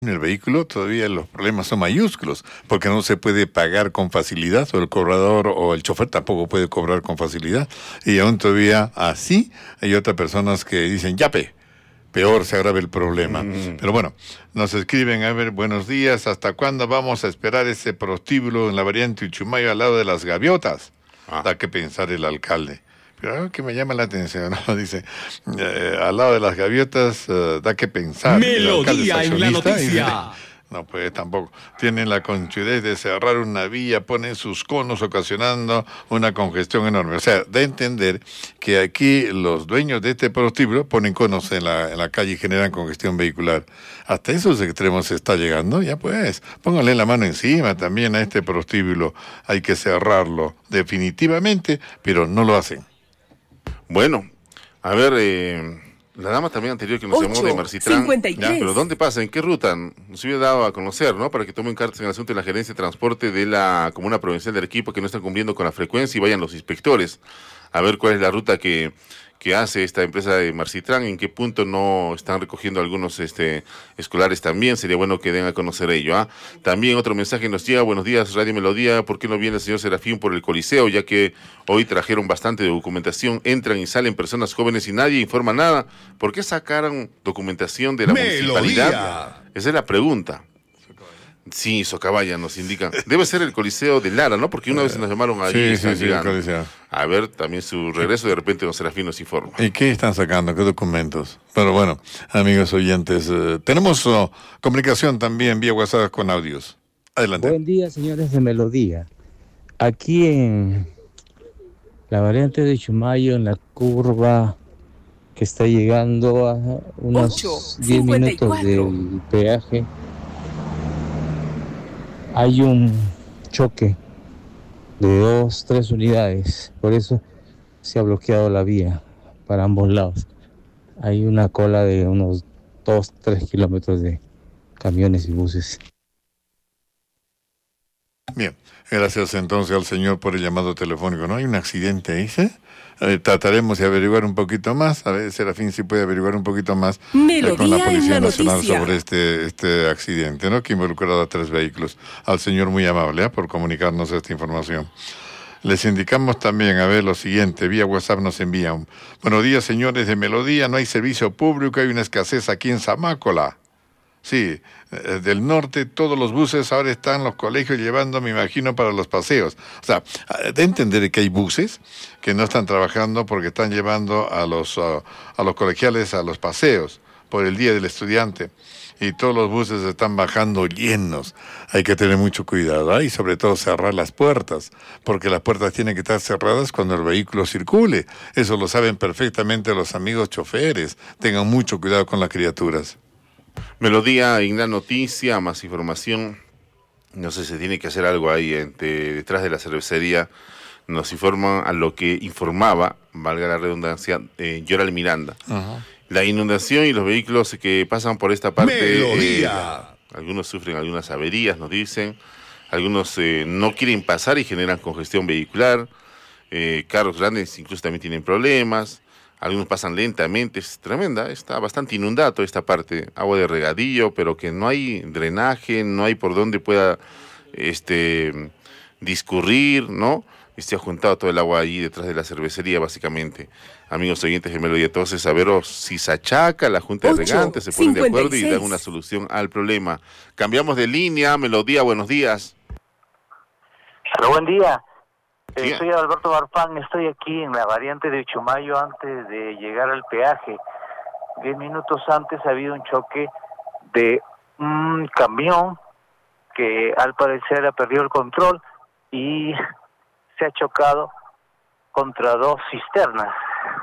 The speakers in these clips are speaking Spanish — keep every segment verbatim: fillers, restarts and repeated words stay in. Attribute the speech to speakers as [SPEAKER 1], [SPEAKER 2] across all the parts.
[SPEAKER 1] En el vehículo todavía los problemas son mayúsculos, porque no se puede pagar con facilidad, o el cobrador o el chofer tampoco puede cobrar con facilidad, y aún todavía así hay otras personas que dicen, yape, peor se agrava el problema. Mm. Pero bueno, nos escriben, a ver, buenos días, ¿hasta cuándo vamos a esperar ese prostíbulo en la variante Uchumayo al lado de las gaviotas? Ah. Da que pensar el alcalde. Pero algo que me llama la atención, ¿no? Dice, eh, al lado de las gaviotas, uh, da que pensar.
[SPEAKER 2] Melodía en la noticia.
[SPEAKER 1] Dice, no, pues tampoco. Tienen la conchudez de cerrar una vía, ponen sus conos ocasionando una congestión enorme. O sea, da a entender que aquí los dueños de este prostíbulo ponen conos en la, en la calle y generan congestión vehicular. Hasta esos extremos se está llegando, ya pues, pónganle la mano encima también a este prostíbulo. Hay que cerrarlo definitivamente, pero no lo hacen.
[SPEAKER 3] Bueno, a ver, eh, la dama también anterior que nos llamó de Marcitrán, ya, pero ¿dónde pasa? ¿En qué ruta? Nos hubiera dado a conocer, ¿no? Para que tomen cartas en el asunto de la gerencia de transporte de la Comuna Provincial de Arequipa, que no están cumpliendo con la frecuencia, y vayan los inspectores a ver cuál es la ruta que, que hace esta empresa de Marcitrán, en qué punto no están recogiendo algunos este, escolares también. Sería bueno que den a conocer ello. ¿ah? También otro mensaje nos llega, buenos días Radio Melodía, ¿por qué no viene el señor Serafín por el Coliseo? Ya que hoy trajeron bastante documentación, entran y salen personas jóvenes y nadie informa nada. ¿Por qué sacaron documentación de la Melodía. municipalidad? Esa es la pregunta. Sí, Socabaya nos indican. Debe ser el Coliseo de Lara, ¿no? Porque una vez nos llamaron ahí.
[SPEAKER 1] Sí, sí, sí, el Coliseo.
[SPEAKER 3] A ver, también su regreso, de repente don Serafín nos informa.
[SPEAKER 1] ¿Y qué están sacando? ¿Qué documentos? Pero bueno, amigos oyentes, eh, tenemos oh, comunicación también vía WhatsApp con audios. Adelante.
[SPEAKER 4] Buen día, señores de Melodía. Aquí en la variante de Chumayo, en la curva que está llegando a unos diez minutos del peaje, hay un choque de dos, tres unidades, por eso se ha bloqueado la vía para ambos lados. Hay una cola de unos dos, tres kilómetros de camiones y buses.
[SPEAKER 1] Bien, gracias entonces al señor por el llamado telefónico. ¿No hay un accidente, dice? A ver, trataremos de averiguar un poquito más. A ver, Serafín, si puede averiguar un poquito más eh, con la Policía Nacional noticia. sobre este este accidente, ¿no? Que involucrado a tres vehículos. Al señor muy amable, ¿eh? por comunicarnos esta información. Les indicamos también, a ver, lo siguiente, vía WhatsApp nos envían. Buenos días, señores de Melodía, no hay servicio público, hay una escasez aquí en Zamácola. Sí, eh, del norte todos los buses ahora están en los colegios llevando, me imagino, para los paseos. O sea, de entender que hay buses que no están trabajando porque están llevando a los, uh, a los colegiales a los paseos por el Día del Estudiante. Y todos los buses están bajando llenos. Hay que tener mucho cuidado, ¿eh? Y sobre todo cerrar las puertas, porque las puertas tienen que estar cerradas cuando el vehículo circule. Eso lo saben perfectamente los amigos choferes. Tengan mucho cuidado con las criaturas.
[SPEAKER 3] Melodía, en la noticia, más información. No sé si tiene que hacer algo ahí entre, detrás de la cervecería. Nos informan a lo que informaba, valga la redundancia, eh, Yoral Miranda. Uh-huh. La inundación y los vehículos que pasan por esta parte, eh, algunos sufren algunas averías, nos dicen, algunos eh, no quieren pasar y generan congestión vehicular, eh, carros grandes incluso también tienen problemas, algunos pasan lentamente, es tremenda, está bastante inundada toda esta parte, agua de regadío, pero que no hay drenaje, no hay por donde pueda este discurrir, ¿no? Y se ha juntado todo el agua ahí detrás de la cervecería, básicamente. Amigos oyentes de Melodía, entonces, a ver si se achaca la Junta de Regantes, se ponen de acuerdo y dan una solución al problema. Cambiamos de línea, Melodía, buenos días.
[SPEAKER 5] Hola, buen día. Eh, soy Alberto Barfán, estoy aquí en la variante de Chumayo antes de llegar al peaje. Diez minutos antes ha habido un choque de un camión que al parecer ha perdido el control y se ha chocado contra dos cisternas.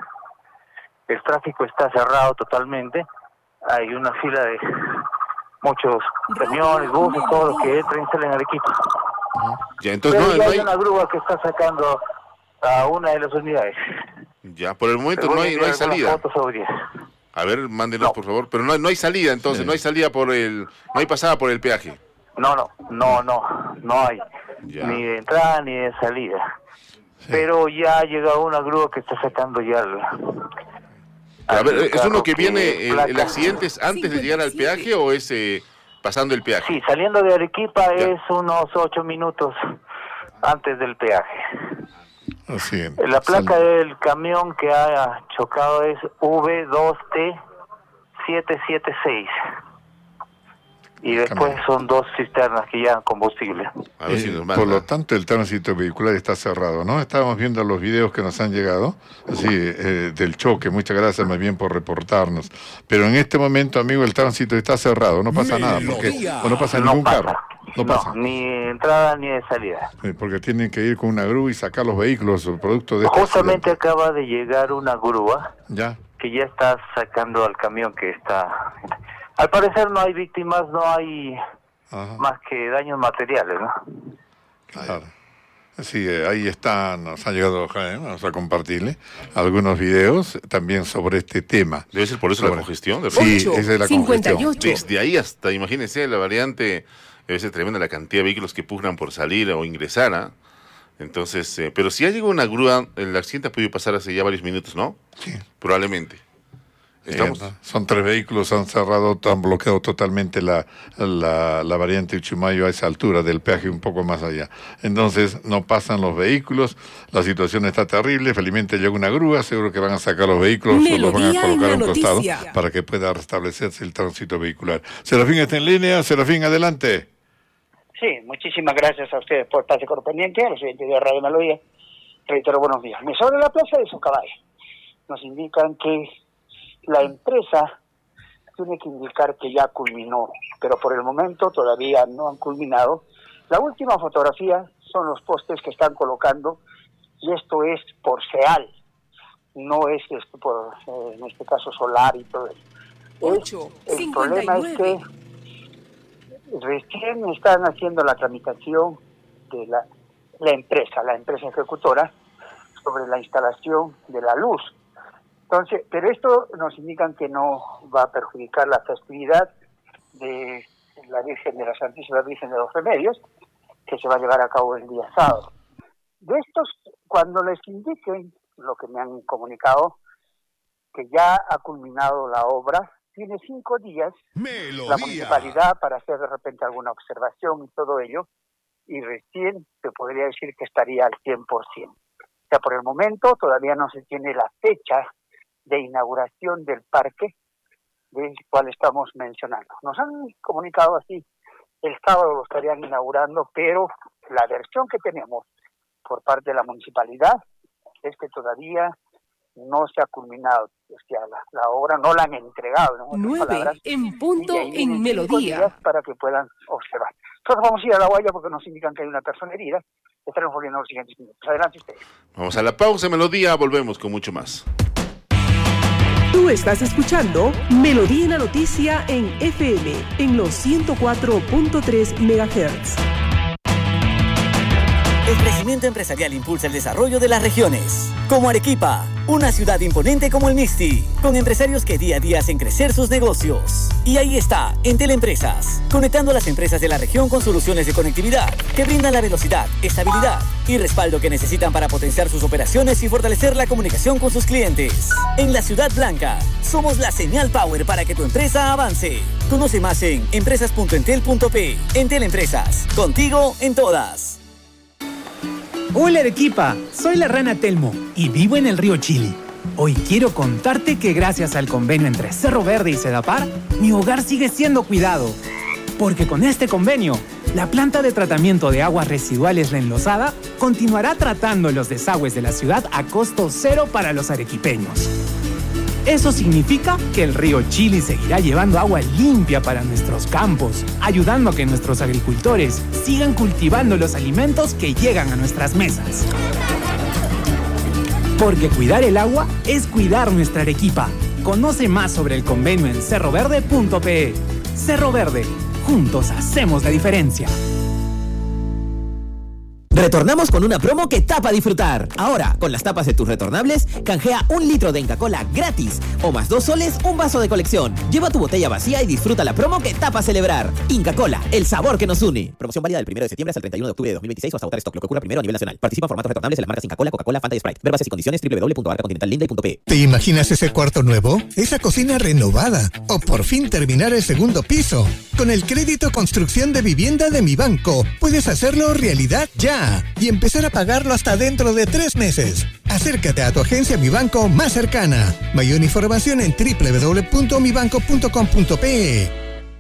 [SPEAKER 5] El tráfico está cerrado totalmente. Hay una fila de muchos camiones, buses, todos los que entran y salen al equipo.
[SPEAKER 3] Ya, entonces
[SPEAKER 5] Pero
[SPEAKER 3] no,
[SPEAKER 5] ya
[SPEAKER 3] no
[SPEAKER 5] hay
[SPEAKER 3] hay
[SPEAKER 5] una grúa que está sacando a una de las unidades.
[SPEAKER 3] Ya, por el momento no hay, no hay salida. A ver, mándenos no. por favor. Pero no, no hay salida entonces, sí. no hay salida por el, no hay pasada por el peaje.
[SPEAKER 5] No, no, no, no, no hay. Ya. Ni de entrada ni de salida. Sí. Pero ya ha llegado una grúa que está sacando ya el...
[SPEAKER 3] A ver, ¿es uno que viene, el, el accidente es antes de llegar al peaje o es, eh, pasando el peaje.
[SPEAKER 5] Sí, saliendo de Arequipa ya. Es unos ocho minutos antes del peaje.
[SPEAKER 1] Así es.
[SPEAKER 5] La placa Sal... del camión que ha chocado es V dos T siete siete seis. Y después son dos cisternas que llevan combustible.
[SPEAKER 1] A ver si nos manda. Por lo tanto, el tránsito vehicular está cerrado, ¿no? Estábamos viendo los videos que nos han llegado, así, eh, del choque. Muchas gracias más bien por reportarnos. Pero en este momento, amigo, el tránsito está cerrado. No pasa nada, porque o no pasa
[SPEAKER 5] no
[SPEAKER 1] ningún
[SPEAKER 5] pasa.
[SPEAKER 1] carro. No,
[SPEAKER 5] no
[SPEAKER 1] pasa.
[SPEAKER 5] Ni entrada ni de salida.
[SPEAKER 1] Sí, porque tienen que ir con una grúa y sacar los vehículos o productos de este
[SPEAKER 5] Justamente
[SPEAKER 1] accidente.
[SPEAKER 5] Acaba de llegar una grúa.
[SPEAKER 1] Ya.
[SPEAKER 5] Que ya está sacando al camión que está... Al parecer no hay víctimas, no hay Ajá. más que daños materiales, ¿no?
[SPEAKER 1] Claro. Sí, ahí está, nos ha llegado, eh, vamos a compartirle algunos videos también sobre este tema.
[SPEAKER 3] Debe ser por eso sobre... la congestión. De
[SPEAKER 1] sí, esa es la
[SPEAKER 2] cincuenta y ocho.
[SPEAKER 1] congestión.
[SPEAKER 3] Desde ahí hasta, imagínense, la variante, debe ser tremenda la cantidad de vehículos que pugnan por salir o ingresar, ¿eh? Entonces, eh, pero si ya llegó una grúa, el accidente ha podido pasar hace ya varios minutos, ¿no?
[SPEAKER 1] Sí.
[SPEAKER 3] Probablemente.
[SPEAKER 1] ¿Estamos? Eh, son tres vehículos, han cerrado, han bloqueado totalmente la, la, la variante Uchumayo a esa altura del peaje, un poco más allá. Entonces no pasan los vehículos, la situación está terrible, felizmente llega una grúa, seguro que van a sacar los vehículos o los van a colocar a un costado para que pueda restablecerse el tránsito vehicular. Serafín está en línea, Serafín, adelante.
[SPEAKER 6] Sí, muchísimas gracias a ustedes por el pase correspondiente, a los oyentes de Radio Melodía. Reitero, buenos días. Sobre la plaza de Socabay, nos indican que la empresa tiene que indicar que ya culminó, pero por el momento todavía no han culminado. La última fotografía son los postes que están colocando, y esto es por SEAL, no es esto por, eh, en este caso, solar y todo eso.
[SPEAKER 2] ocho,
[SPEAKER 6] el
[SPEAKER 2] cincuenta y nueve.
[SPEAKER 6] problema es que recién están haciendo la tramitación de la, la empresa, la empresa ejecutora, sobre la instalación de la luz. Entonces, pero esto nos indican que no va a perjudicar la festividad de la Virgen de la Santísima Virgen de los Remedios, que se va a llevar a cabo el día sábado. De estos, cuando les indiquen lo que me han comunicado, que ya ha culminado la obra, tiene cinco días Melodía. La municipalidad para hacer de repente alguna observación y todo ello, y recién se podría decir que estaría al cien por ciento. O sea, por el momento todavía no se tiene la fecha de inauguración del parque del cual estamos mencionando. Nos han comunicado así, el sábado lo estarían inaugurando, pero la versión que tenemos por parte de la municipalidad es que todavía no se ha culminado, o sea, la, la obra no la han entregado. ¿No?
[SPEAKER 2] Nueve palabras, en punto en Melodía.
[SPEAKER 6] Para que puedan observar. Nosotros vamos a ir a La Guaya porque nos indican que hay una persona herida. Estaremos volviendo en los siguientes minutos. Adelante ustedes.
[SPEAKER 3] Vamos a la pausa, Melodía, volvemos con mucho más.
[SPEAKER 2] Tú estás escuchando Melodía en la Noticia en F M, en los ciento cuatro punto tres megahertz.
[SPEAKER 7] El crecimiento empresarial impulsa el desarrollo de las regiones, como Arequipa, una ciudad imponente como el Mixti, con empresarios que día a día hacen crecer sus negocios. Y ahí está, Entel Empresas, conectando a las empresas de la región con soluciones de conectividad que brindan la velocidad, estabilidad y respaldo que necesitan para potenciar sus operaciones y fortalecer la comunicación con sus clientes. En la Ciudad Blanca, somos la señal power para que tu empresa avance. Conoce más en empresas punto entel punto pe. Entel Empresas, contigo en todas.
[SPEAKER 8] Hola Arequipa, soy la rana Telmo y vivo en el río Chili. Hoy quiero contarte que gracias al convenio entre Cerro Verde y Sedapar, mi hogar sigue siendo cuidado. Porque con este convenio, la planta de tratamiento de aguas residuales La Enlosada continuará tratando los desagües de la ciudad a costo cero para los arequipeños. Eso significa que el río Chili seguirá llevando agua limpia para nuestros campos, ayudando a que nuestros agricultores sigan cultivando los alimentos que llegan a nuestras mesas. Porque cuidar el agua es cuidar nuestra Arequipa. Conoce más sobre el convenio en cerro verde punto pe. Cerro Verde, juntos hacemos la diferencia.
[SPEAKER 9] Retornamos con una promo que tapa disfrutar. Ahora, con las tapas de tus retornables, canjea un litro de Inca Kola gratis. O más dos soles, un vaso de colección. Lleva tu botella vacía y disfruta la promo que tapa celebrar. Inca Kola, el sabor que nos une. Promoción válida del primero de septiembre hasta el treinta y uno de octubre de dos mil veintiséis o hasta agotar stock, lo que ocurra primero a nivel nacional. Participa en formatos retornables en las marcas Inca Kola, Coca-Cola, Fanta y Sprite. Ver bases y condiciones doble u doble u doble u punto arca continental linda punto pe.
[SPEAKER 10] ¿Te imaginas ese cuarto nuevo? ¿Esa cocina renovada? ¿O por fin terminar el segundo piso? Con el crédito construcción de vivienda de Mi Banco, puedes hacerlo realidad ya y empezar a pagarlo hasta dentro de tres meses. Acércate a tu agencia Mi Banco más cercana. Mayor información en doble u doble u doble u punto mi banco punto com punto pe.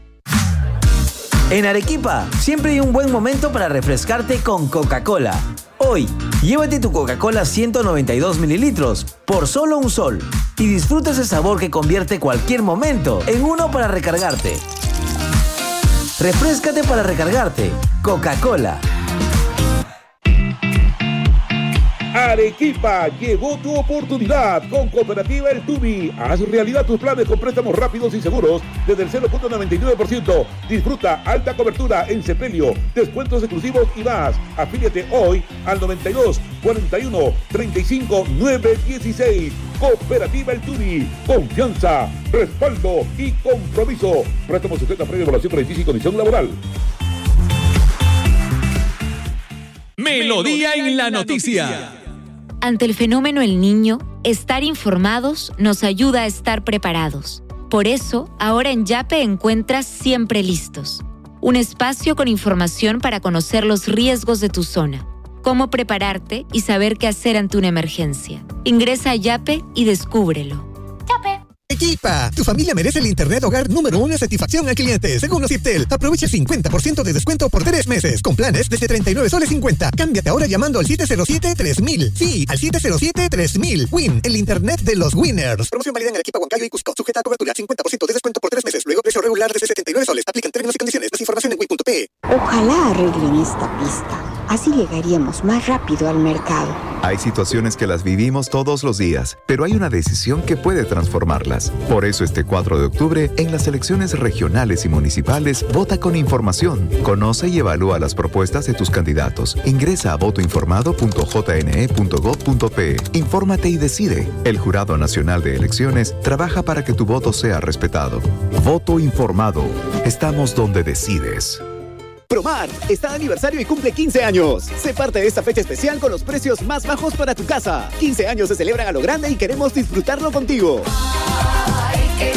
[SPEAKER 11] En Arequipa, siempre hay un buen momento para refrescarte con Coca-Cola. Hoy, llévate tu Coca-Cola ciento noventa y dos mililitros por solo un sol y disfruta ese sabor que convierte cualquier momento en uno para recargarte. Refréscate para recargarte. Coca-Cola.
[SPEAKER 12] Arequipa, llegó tu oportunidad con Cooperativa El Tubi. Haz realidad tus planes con préstamos rápidos y seguros desde el cero punto noventa y nueve por ciento. Disfruta alta cobertura en Sepelio, descuentos exclusivos y más. Afíliate hoy al noventa y dos, cuarenta y uno, treinta y cinco, nueve dieciséis. Cooperativa El Tubi. Confianza, respaldo y compromiso. Préstamo sujeto a previa evaluación crediticia y condición laboral.
[SPEAKER 13] Melodía en la noticia.
[SPEAKER 14] Ante el fenómeno El Niño, estar informados nos ayuda a estar preparados. Por eso, ahora en Yape encuentras Siempre Listos, un espacio con información para conocer los riesgos de tu zona, cómo prepararte y saber qué hacer ante una emergencia. Ingresa a Yape y descúbrelo. Yape.
[SPEAKER 10] Equipa, tu familia merece el internet hogar número uno en satisfacción al cliente, según Ociptel. Aprovecha el cincuenta por ciento de descuento por tres meses, con planes desde treinta y nueve soles cincuenta. Cámbiate ahora llamando al siete cero siete, tres mil. Sí, al siete cero siete, tres mil. Win, el internet de los winners. Promoción válida en Arequipa, Huancayo y Cusco. Sujeta a cobertura, cincuenta por ciento de descuento por tres meses. Luego precio regular desde setenta y nueve soles. Aplican términos y condiciones. Más información en win punto pe.
[SPEAKER 15] Ojalá arreglen esta pista. Así llegaríamos más rápido al mercado.
[SPEAKER 16] Hay situaciones que las vivimos todos los días, pero hay una decisión que puede transformarlas. Por eso este cuatro de octubre, en las elecciones regionales y municipales, vota con información. Conoce y evalúa las propuestas de tus candidatos. Ingresa a voto informado punto j n e punto gov punto pe. Infórmate y decide. El Jurado Nacional de Elecciones trabaja para que tu voto sea respetado. Voto informado. Estamos donde decides.
[SPEAKER 17] Promart está de aniversario y cumple quince años. Sé parte de esta fecha especial con los precios más bajos para tu casa. quince años se celebran a lo grande y queremos disfrutarlo contigo.
[SPEAKER 18] Hay que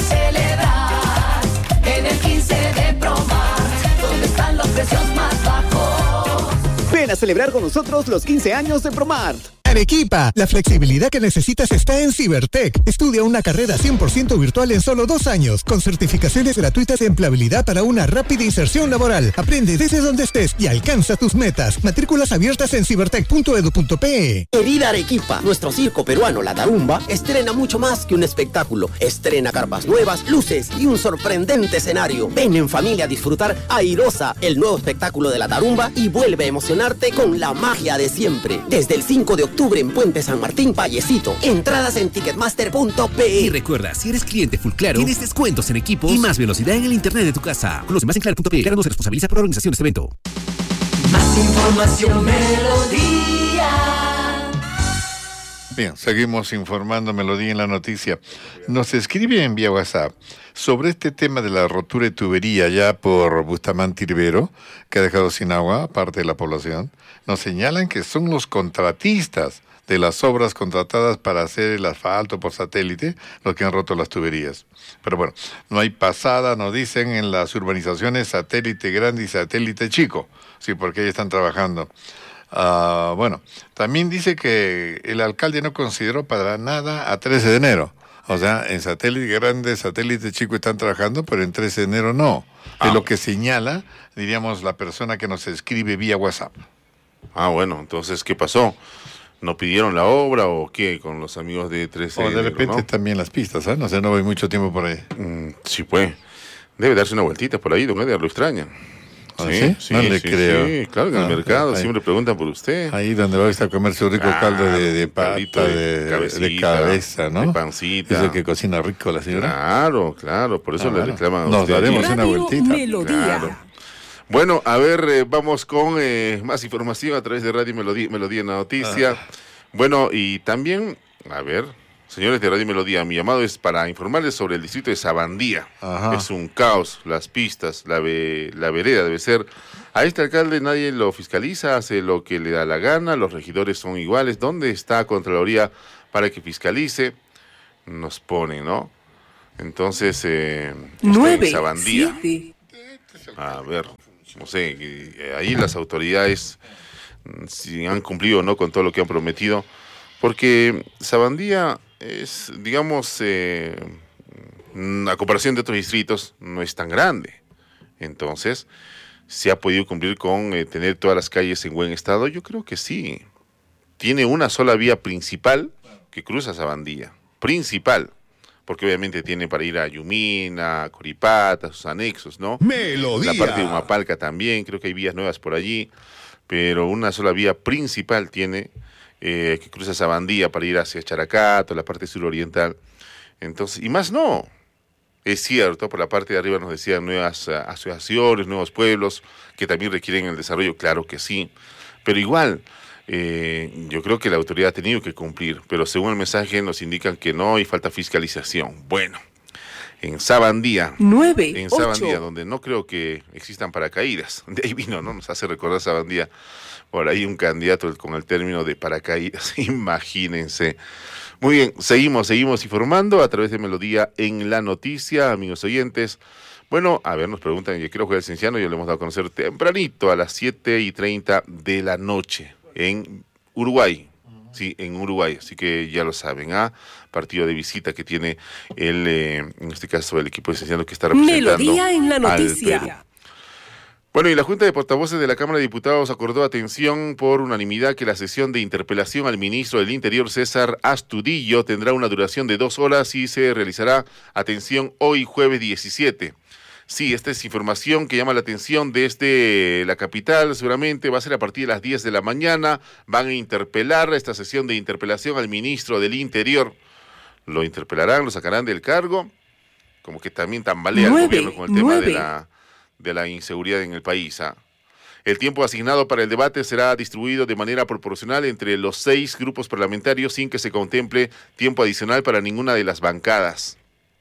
[SPEAKER 18] celebrar en el quince de Promart, donde están los precios más bajos.
[SPEAKER 17] Ven a celebrar con nosotros los quince años de Promart.
[SPEAKER 10] Arequipa, la flexibilidad que necesitas está en Cibertech. Estudia una carrera cien por ciento virtual en solo dos años, con certificaciones gratuitas de empleabilidad para una rápida inserción laboral. Aprende desde donde estés y alcanza tus metas. Matrículas abiertas en cibertech punto edu punto pe.
[SPEAKER 19] Querida Arequipa, nuestro circo peruano La Tarumba estrena mucho más que un espectáculo. Estrena carpas nuevas, luces y un sorprendente escenario. Ven en familia a disfrutar Airosa, el nuevo espectáculo de La Tarumba, y vuelve a emocionarte con la magia de siempre. Desde el cinco de octubre en Puente San Martín, Vallecito. Entradas en ticketmaster punto pe.
[SPEAKER 20] Y recuerda, si eres cliente Full Claro, tienes descuentos en equipos y más velocidad en el internet de tu casa. Conoce más en claro punto pe. Claro no se responsabiliza por la organización de este evento.
[SPEAKER 18] Más información, Melodía.
[SPEAKER 1] Bien, seguimos informando Melodía en la noticia. Nos escribe en vía WhatsApp sobre este tema de la rotura de tubería ya por Bustamante Rivero, que ha dejado sin agua a parte de la población. Nos señalan que son los contratistas de las obras contratadas para hacer el asfalto por satélite los que han roto las tuberías. Pero bueno, no hay pasada, nos dicen, en las urbanizaciones satélite grande y satélite chico. Sí, porque ahí están trabajando. Uh, bueno, también dice que el alcalde no consideró para nada a trece de enero. O sea, en satélite grande, satélite chico están trabajando, pero en trece de enero no. Ah. De lo que señala, diríamos, la persona que nos escribe vía WhatsApp.
[SPEAKER 3] Ah, bueno, entonces, ¿qué pasó? ¿No pidieron la obra o qué con los amigos de trece de enero?
[SPEAKER 1] O de repente
[SPEAKER 3] ¿no?
[SPEAKER 1] También las pistas, ¿eh? No sé, no voy mucho tiempo por ahí.
[SPEAKER 3] Mm, sí, pues. Debe darse una vueltita por ahí, don Edgar, lo extrañan.
[SPEAKER 1] ¿Ah, sí? Sí, no le
[SPEAKER 3] sí,
[SPEAKER 1] creo.
[SPEAKER 3] Sí, claro, en el ah, mercado ahí, siempre preguntan por usted.
[SPEAKER 1] Ahí donde va a estar a comer su rico
[SPEAKER 3] claro,
[SPEAKER 1] caldo de, de pata, de,
[SPEAKER 3] de,
[SPEAKER 1] de cabeza, ¿no?
[SPEAKER 3] De pancita.
[SPEAKER 1] Es el que cocina rico la señora.
[SPEAKER 3] Claro, claro, por eso ah, le reclaman a
[SPEAKER 1] Nos
[SPEAKER 3] usted.
[SPEAKER 1] daremos una vueltita.
[SPEAKER 2] Melodía.
[SPEAKER 3] Claro. Bueno, a ver, eh, vamos con eh, más información a través de Radio Melodía, Melodía en la Noticia. Ah. Bueno, y también, a ver, señores de Radio Melodía, mi llamado es para informarles sobre el distrito de Sabandía. Ajá. Es un caos, las pistas, la, ve, la vereda debe ser. A este alcalde nadie lo fiscaliza, hace lo que le da la gana, los regidores son iguales. ¿Dónde está Contraloría para que fiscalice? Nos ponen, ¿no? Entonces, eh,
[SPEAKER 2] Nueve,
[SPEAKER 3] Sabandía.
[SPEAKER 2] siete.
[SPEAKER 3] A ver, no sé, eh, ahí las autoridades si han cumplido o no con todo lo que han prometido, porque Sabandía es, digamos, eh, a comparación de otros distritos, no es tan grande. Entonces, ¿se ha podido cumplir con eh, tener todas las calles en buen estado? Yo creo que sí. Tiene una sola vía principal que cruza Sabandía, principal, porque obviamente tiene para ir a Yumina, a Coripata, sus anexos, ¿no?
[SPEAKER 13] Melodía.
[SPEAKER 3] La parte de Humapalca también, creo que hay vías nuevas por allí, pero una sola vía principal tiene, eh, que cruza Sabandía para ir hacia Characato, la parte suroriental. Entonces, y más no. Es cierto, por la parte de arriba nos decían nuevas uh, asociaciones, nuevos pueblos, que también requieren el desarrollo, claro que sí. Pero igual, eh, yo creo que la autoridad ha tenido que cumplir, pero según el mensaje nos indican que no y falta fiscalización. Bueno, en Sabandía,
[SPEAKER 2] Nueve,
[SPEAKER 3] en Sabandía, ocho. Donde no creo que existan paracaídas, de ahí vino, ¿no? Nos hace recordar Sabandía, por ahí un candidato con el término de paracaídas, imagínense. Muy bien, seguimos, seguimos informando a través de Melodía en la Noticia, amigos oyentes. Bueno, a ver, nos preguntan, yo quiero jugar el Cienciano, yo le hemos dado a conocer tempranito, a las siete y treinta de la noche, en Uruguay. Sí, en Uruguay, así que ya lo saben, ¿ah? Partido de visita que tiene el, eh, en este caso, el equipo de Cienciano que está representando
[SPEAKER 2] Melodía en la Noticia.
[SPEAKER 3] Bueno, y la Junta de Portavoces de la Cámara de Diputados acordó, atención, por unanimidad que la sesión de interpelación al ministro del Interior, César Astudillo, tendrá una duración de dos horas y se realizará, atención, hoy jueves diecisiete. Sí, esta es información que llama la atención desde la capital, seguramente va a ser a partir de las diez de la mañana, van a interpelar esta sesión de interpelación al ministro del Interior. Lo interpelarán, lo sacarán del cargo, como que también tambalea el gobierno con el tema de la... de la inseguridad en el país. ¿ah? El tiempo asignado para el debate será distribuido de manera proporcional entre los seis grupos parlamentarios sin que se contemple tiempo adicional para ninguna de las bancadas.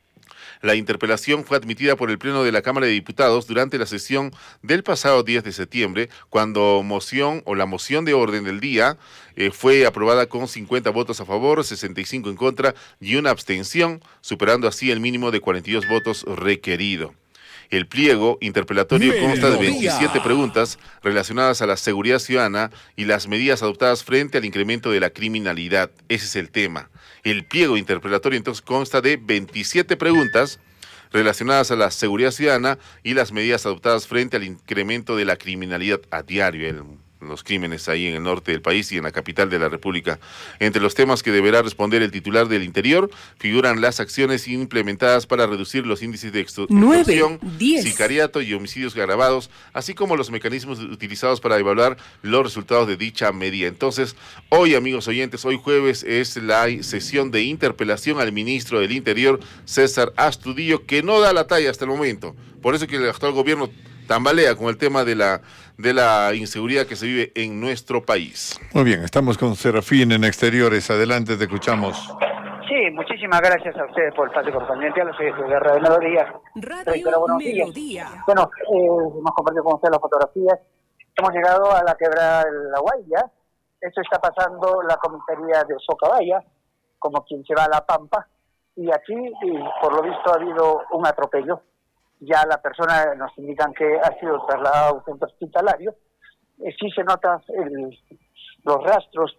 [SPEAKER 3] La interpelación fue admitida por el Pleno de la Cámara de Diputados durante la sesión del pasado diez de septiembre, cuando moción o la moción de orden del día eh, fue aprobada con cincuenta votos a favor, sesenta y cinco en contra y una abstención, superando así el mínimo de cuarenta y dos votos requerido. El pliego interpelatorio consta de veintisiete preguntas relacionadas a la seguridad ciudadana y las medidas adoptadas frente al incremento de la criminalidad. Ese es el tema. El pliego interpelatorio entonces consta de veintisiete preguntas relacionadas a la seguridad ciudadana y las medidas adoptadas frente al incremento de la criminalidad a diario, el los crímenes ahí en el norte del país y en la capital de la República. Entre los temas que deberá responder el titular del Interior figuran las acciones implementadas para reducir los índices de extorsión, sicariato y homicidios agravados, así como los mecanismos utilizados para evaluar los resultados de dicha medida. Entonces, hoy, amigos oyentes, hoy jueves es la sesión de interpelación al ministro del Interior, César Astudillo, que no da la talla hasta el momento. Por eso que el actual gobierno tambalea con el tema de la de la inseguridad que se vive en nuestro país.
[SPEAKER 1] Muy bien, estamos con Serafín en Exteriores. Adelante, te escuchamos.
[SPEAKER 6] Sí, muchísimas gracias a ustedes por el espacio correspondiente. Los soy de Radio Melodía.
[SPEAKER 2] Radio Melodía.
[SPEAKER 6] Bueno, eh, hemos compartido con ustedes las fotografías. Hemos llegado a la quebrada de La Guaira. Esto está pasando la comisaría de Socabaya, como quien se va a La Pampa. Y aquí, y por lo visto, ha habido un atropello. Ya la persona nos indican que ha sido trasladada a un centro hospitalario. Eh, sí se notan los rastros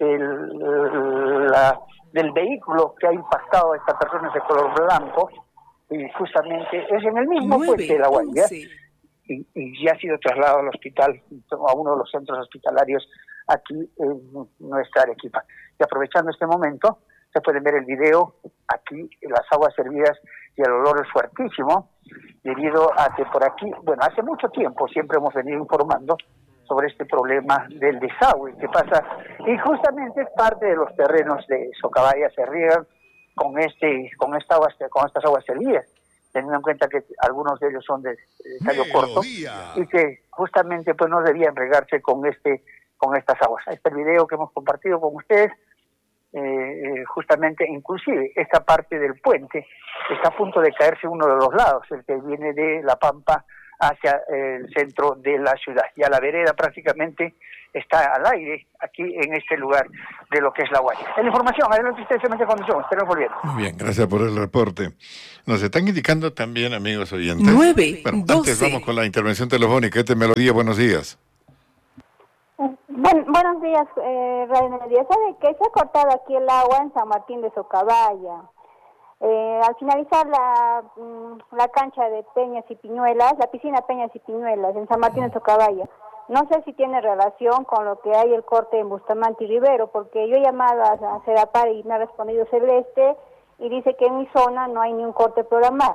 [SPEAKER 6] del, la, del vehículo que ha impactado a esta persona, ese color blanco, y justamente es en el mismo puente de La Guaira, y, y ya ha sido trasladado al hospital, a uno de los centros hospitalarios aquí en nuestra Arequipa. Y aprovechando este momento, se pueden ver el video, aquí las aguas servidas y el olor es fuertísimo, debido a que por aquí, bueno, hace mucho tiempo siempre hemos venido informando sobre este problema del desagüe que pasa, y justamente parte de los terrenos de Socabaya se riegan con este, con esta agua, con estas aguas servidas, teniendo en cuenta que algunos de ellos son de, de tallo corto y que justamente pues no debían regarse con este con estas aguas. Este video que hemos compartido con ustedes, eh, eh, justamente, inclusive esta parte del puente está a punto de caerse uno de los lados, el que viene de La Pampa hacia el centro de la ciudad. Ya la vereda prácticamente está al aire aquí en este lugar de lo que es La Guaira. En la información, adelante usted, se condición, estaremos volviendo.
[SPEAKER 1] Muy bien, gracias por el reporte. Nos están indicando también, amigos oyentes.
[SPEAKER 2] nueve,
[SPEAKER 1] bueno,
[SPEAKER 2] doce.
[SPEAKER 1] Antes vamos con la intervención telefónica. Este Melodía, buenos días.
[SPEAKER 13] Buen, buenos días, eh, Radio Melodía. ¿Sabe que se ha cortado aquí el agua en San Martín de Socabaya? Eh, al finalizar la, la cancha de Peñas y Piñuelas, la piscina Peñas y Piñuelas en San Martín de Socabaya. No sé si tiene relación con lo que hay el corte en Bustamante y Rivero, porque yo he llamado a Sedapar y me ha respondido Celeste y dice que en mi zona no hay ni un corte programado.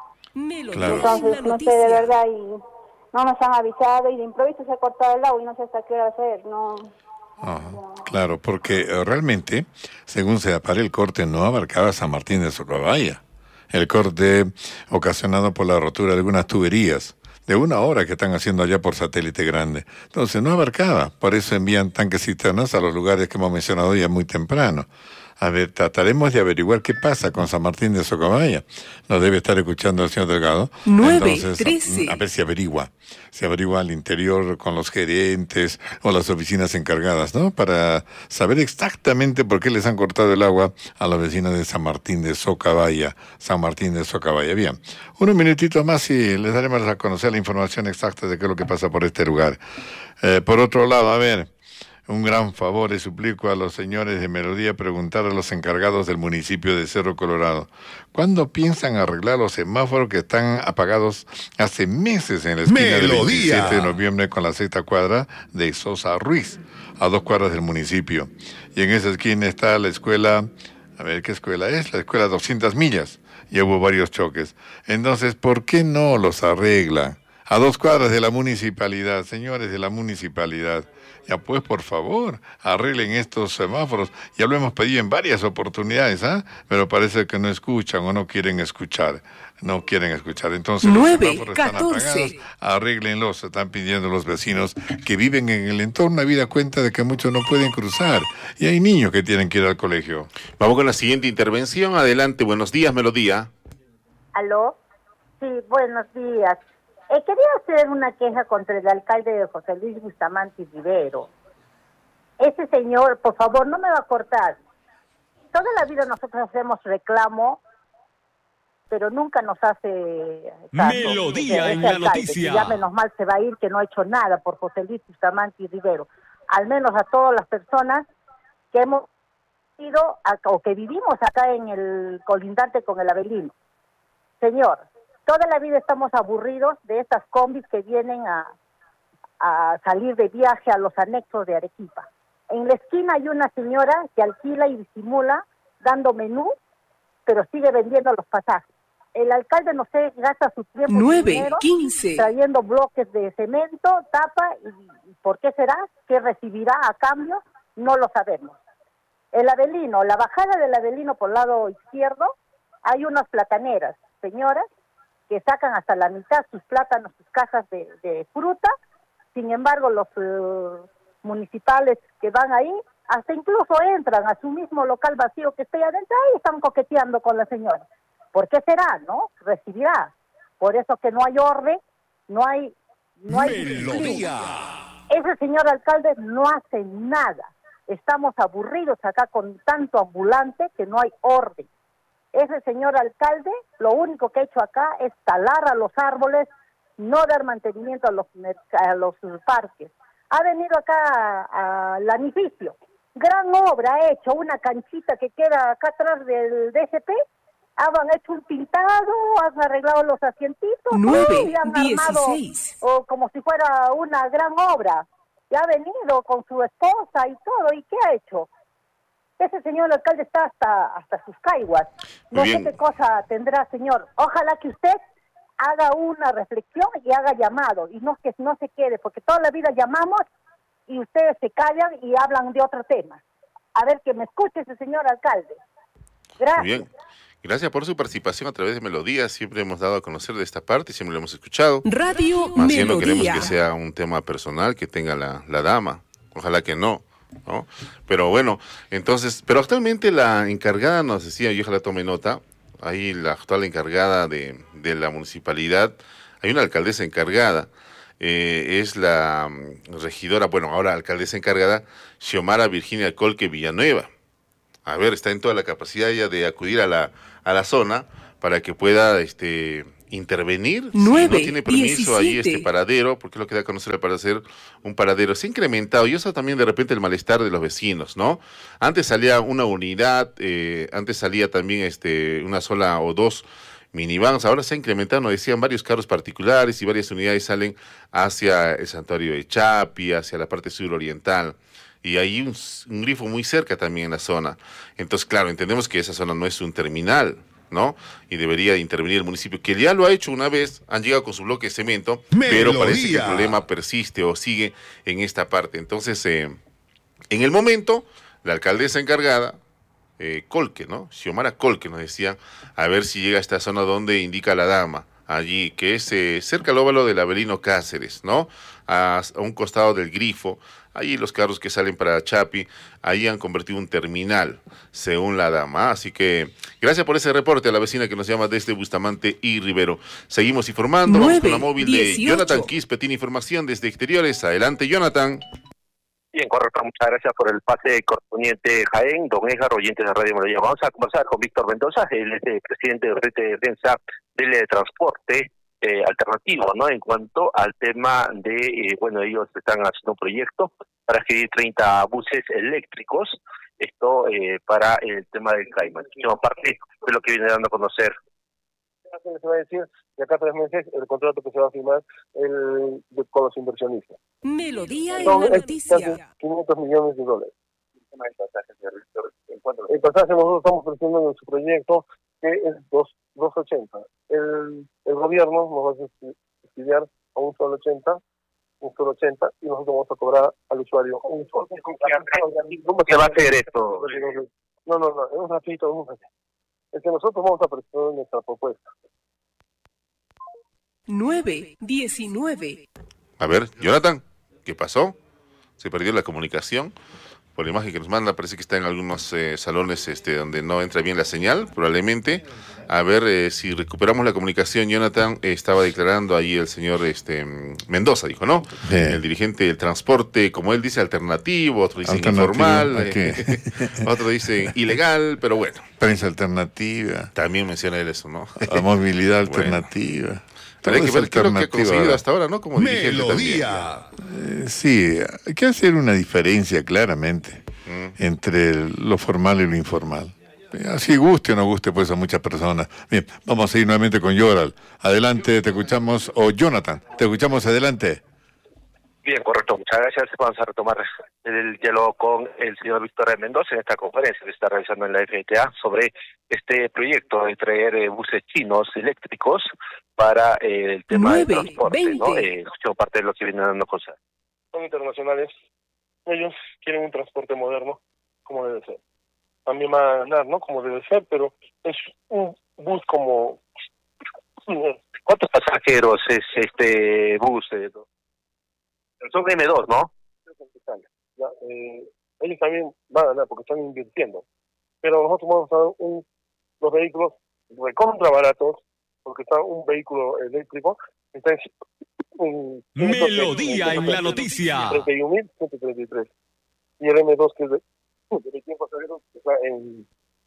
[SPEAKER 1] Claro.
[SPEAKER 13] Entonces, no sé de verdad, y no nos han avisado y de improviso se ha cortado el agua y no sé hasta qué hora hacer, no...
[SPEAKER 1] Ajá, claro, porque eh, realmente, según se apare, el corte no abarcaba San Martín de Socabaya. El corte ocasionado por la rotura de algunas tuberías de una hora que están haciendo allá por Satélite Grande. Entonces no abarcaba, por eso envían tanques cisternas a los lugares que hemos mencionado ya muy temprano. A ver, trataremos de averiguar qué pasa con San Martín de Socabaya. Nos debe estar escuchando el señor Delgado.
[SPEAKER 2] nueve,
[SPEAKER 1] Entonces,
[SPEAKER 2] trece.
[SPEAKER 1] A, a ver si averigua. Si averigua al interior con los gerentes o las oficinas encargadas, ¿no? Para saber exactamente por qué les han cortado el agua a los vecinos de San Martín de Socabaya. San Martín de Socabaya. Bien. Unos minutitos más y les daremos a conocer la información exacta de qué es lo que pasa por este lugar. Eh, por otro lado, a ver... Un gran favor y suplico a los señores de Melodía preguntar a los encargados del municipio de Cerro Colorado, ¿cuándo piensan arreglar los semáforos que están apagados hace meses en la esquina del veintisiete de noviembre con la sexta cuadra de Sosa Ruiz, a dos cuadras del municipio? Y en esa esquina está la escuela, a ver qué escuela es, la escuela doscientas millas, y hubo varios choques. Entonces, ¿por qué no los arreglan? A dos cuadras de la municipalidad, señores de la municipalidad. Ya pues, por favor, arreglen estos semáforos. Ya lo hemos pedido en varias oportunidades, ¿ah? ¿eh? Pero parece que no escuchan o no quieren escuchar. No quieren escuchar. Entonces,
[SPEAKER 2] nueve,
[SPEAKER 1] los semáforos están apagados. Arréglenlos, están pidiendo los vecinos que viven en el entorno. Habida cuenta de que muchos no pueden cruzar. Y hay niños que tienen que ir al colegio.
[SPEAKER 3] Vamos con la siguiente intervención. Adelante, buenos días, Melodía.
[SPEAKER 13] ¿Aló? Sí, buenos días. Eh, quería hacer una queja contra el alcalde de José Luis Bustamante y Rivero. Ese señor, por favor, no me va a cortar. Toda la vida nosotros hacemos reclamo, pero nunca nos hace caso.
[SPEAKER 21] Melodía en la
[SPEAKER 13] alcalde,
[SPEAKER 21] noticia.
[SPEAKER 13] Que ya menos mal se va a ir, que no ha hecho nada por José Luis Bustamante y Rivero. Al menos a todas las personas que hemos ido a, o que vivimos acá en el colindante con el Avelino. Señor, toda la vida estamos aburridos de estas combis que vienen a, a salir de viaje a los anexos de Arequipa. En la esquina hay una señora que alquila y disimula dando menú, pero sigue vendiendo los pasajes. El alcalde, no sé, gasta su tiempo
[SPEAKER 2] nueve,
[SPEAKER 13] y dinero
[SPEAKER 2] quince.
[SPEAKER 13] trayendo bloques de cemento, tapa, y, y ¿por qué será? ¿Qué recibirá a cambio? No lo sabemos. El Avelino, la bajada del Avelino por el lado izquierdo, hay unas plataneras, señoras, que sacan hasta la mitad sus plátanos, sus cajas de, de fruta. Sin embargo, los uh, municipales que van ahí, hasta incluso entran a su mismo local vacío que esté adentro y están coqueteando con la señora. ¿Por qué será, no? Recibirá. Por eso que no hay orden, no hay... No hay
[SPEAKER 21] Melodía.
[SPEAKER 13] Ese señor alcalde no hace nada. Estamos aburridos acá con tanto ambulante que no hay orden. Ese señor alcalde, lo único que ha hecho acá es talar a los árboles, no dar mantenimiento a los, a los parques. Ha venido acá al edificio. Gran obra ha hecho, una canchita que queda acá atrás del D S P. Han hecho un pintado, han arreglado los asientitos.
[SPEAKER 2] nueve,
[SPEAKER 13] y han
[SPEAKER 2] dieciséis.
[SPEAKER 13] armado oh, como si fuera una gran obra. Y ha venido con su esposa y todo. ¿Y qué ha hecho? Ese señor alcalde está hasta hasta sus caiguas. No sé qué cosa tendrá, señor. Ojalá que usted haga una reflexión y haga llamado. Y no que no se quede, porque toda la vida llamamos y ustedes se callan y hablan de otro tema. A ver, que me escuche ese señor alcalde. Gracias.
[SPEAKER 3] Muy bien. Gracias por su participación a través de Melodía. Siempre hemos dado a conocer de esta parte, siempre lo hemos escuchado.
[SPEAKER 2] Radio
[SPEAKER 3] Más bien no
[SPEAKER 2] Melodía.
[SPEAKER 3] queremos que sea un tema personal que tenga la, la dama. Ojalá que no, ¿no? Pero bueno, entonces, pero actualmente la encargada nos decía, yo ojalá tome nota, ahí la actual encargada de, de la municipalidad, hay una alcaldesa encargada, eh, es la um, regidora, bueno, ahora alcaldesa encargada, Xiomara Virginia Colque Villanueva. A ver, está en toda la capacidad ella de acudir a la, a la zona para que pueda este, intervenir.
[SPEAKER 2] nueve,
[SPEAKER 3] si no tiene permiso ahí
[SPEAKER 2] diecisiete.
[SPEAKER 3] este paradero, porque es lo que da a conocer al parecer un paradero. Se ha incrementado y eso también de repente el malestar de los vecinos, ¿no? Antes salía una unidad, eh, antes salía también este, una sola o dos minivans, ahora se ha incrementado, nos decían, varios carros particulares y varias unidades salen hacia el santuario de Chapi, hacia la parte suroriental. Y hay un, un grifo muy cerca también en la zona. Entonces, claro, entendemos que esa zona no es un terminal, ¿no? Y debería intervenir el municipio, que ya lo ha hecho una vez, han llegado con su bloque de cemento,
[SPEAKER 12] Melodía.
[SPEAKER 3] pero parece que el problema persiste o sigue en esta parte. Entonces, eh, en el momento, la alcaldesa encargada, eh, Colque, ¿no? Xiomara Colque nos decía, a ver si llega a esta zona donde indica la dama, allí, que es eh, cerca al óvalo del Avelino Cáceres, ¿no? A, a un costado del grifo, ahí los carros que salen para Chapi, ahí han convertido un terminal, según la dama. Así que gracias por ese reporte a la vecina que nos llama desde Bustamante y Rivero. Seguimos informando, vamos con la móvil
[SPEAKER 2] dieciocho.
[SPEAKER 3] de Jonathan Quispe, tiene información desde exteriores. Adelante, Jonathan.
[SPEAKER 21] Bien, correcto, muchas gracias por el pase correspondiente Jaén, don Edgar, oyentes de Radio Melodía. Vamos a conversar con Víctor Mendoza, el este, presidente del Red de Prensa del eh, Transporte eh, Alternativo, ¿no? En cuanto al tema de, eh, bueno, ellos están haciendo un proyecto para adquirir treinta buses eléctricos, esto eh, para el tema del Cayman. Última parte de lo que viene dando a conocer.
[SPEAKER 22] Se va a decir, de acá a tres meses, el contrato que se va a firmar el, de, con los inversionistas.
[SPEAKER 2] Melodía en
[SPEAKER 22] Son
[SPEAKER 2] la
[SPEAKER 22] casi
[SPEAKER 2] noticia.
[SPEAKER 22] quinientos millones de dólares. El pasaje nosotros estamos ofreciendo en su proyecto que es dos ochenta. El, el gobierno nos va a subsidiar a un solo ochenta, un solo ochenta, y nosotros vamos a cobrar al usuario un solo.
[SPEAKER 21] ¿Cómo se va a hacer esto?
[SPEAKER 22] No, no, no, es un ratito, es un ratito. Es que nosotros vamos a presentar nuestra propuesta.
[SPEAKER 2] nueve, diecinueve.
[SPEAKER 3] A ver, Jonathan, ¿qué pasó? Se perdió la comunicación. Por la imagen que nos manda, parece que está en algunos eh, salones este, donde no entra bien la señal, probablemente. A ver eh, si recuperamos la comunicación. Jonathan, eh, estaba declarando ahí el señor este Mendoza, dijo, ¿no?
[SPEAKER 1] Bien.
[SPEAKER 3] El dirigente del transporte, como él dice, alternativo, otro dice
[SPEAKER 1] Alternativo,
[SPEAKER 3] informal,
[SPEAKER 1] ¿a qué?
[SPEAKER 3] eh, otro dice ilegal, pero bueno.
[SPEAKER 1] Prensa alternativa.
[SPEAKER 3] También menciona él eso, ¿no?
[SPEAKER 1] La movilidad
[SPEAKER 3] Bueno.
[SPEAKER 1] alternativa.
[SPEAKER 3] Hay que
[SPEAKER 1] Todo
[SPEAKER 3] ver
[SPEAKER 1] es
[SPEAKER 3] qué es lo que ha
[SPEAKER 1] alternativo
[SPEAKER 3] conseguido
[SPEAKER 1] ahora.
[SPEAKER 3] hasta ahora, ¿no? Como dirigente también.
[SPEAKER 1] Eh, sí, hay que hacer una diferencia claramente
[SPEAKER 3] Mm.
[SPEAKER 1] entre el- lo formal y lo informal. Así guste o no guste pues a muchas personas. Bien, vamos a ir nuevamente con Yoral. Adelante, te escuchamos. O Jonathan, te escuchamos adelante.
[SPEAKER 21] Bien, correcto, muchas gracias. Vamos a retomar el diálogo con el señor Víctor Mendoza en esta conferencia que se está realizando en la F T A sobre este proyecto de traer eh, buses chinos eléctricos para eh, el tema
[SPEAKER 22] Nueve,
[SPEAKER 21] del transporte,
[SPEAKER 22] veinte.
[SPEAKER 21] ¿no? Eh, escuchamos parte de lo que viene dando cosas.
[SPEAKER 22] Son internacionales. Ellos quieren un transporte moderno, como debe ser. También va a ganar, ¿no? Como debe ser, pero es un bus como...
[SPEAKER 21] ¿Cuántos pasajeros es este bus? Eh? Son M dos, ¿no?
[SPEAKER 22] Ya, eh, ellos también van a ganar porque están invirtiendo. Pero nosotros vamos a dar un, los vehículos recontra baratos, porque está un vehículo eléctrico, está en... en
[SPEAKER 23] Melodía en la noticia.
[SPEAKER 22] treinta y un mil ciento treinta y tres. Y el M dos, que es de, de cien pasajeros, está en,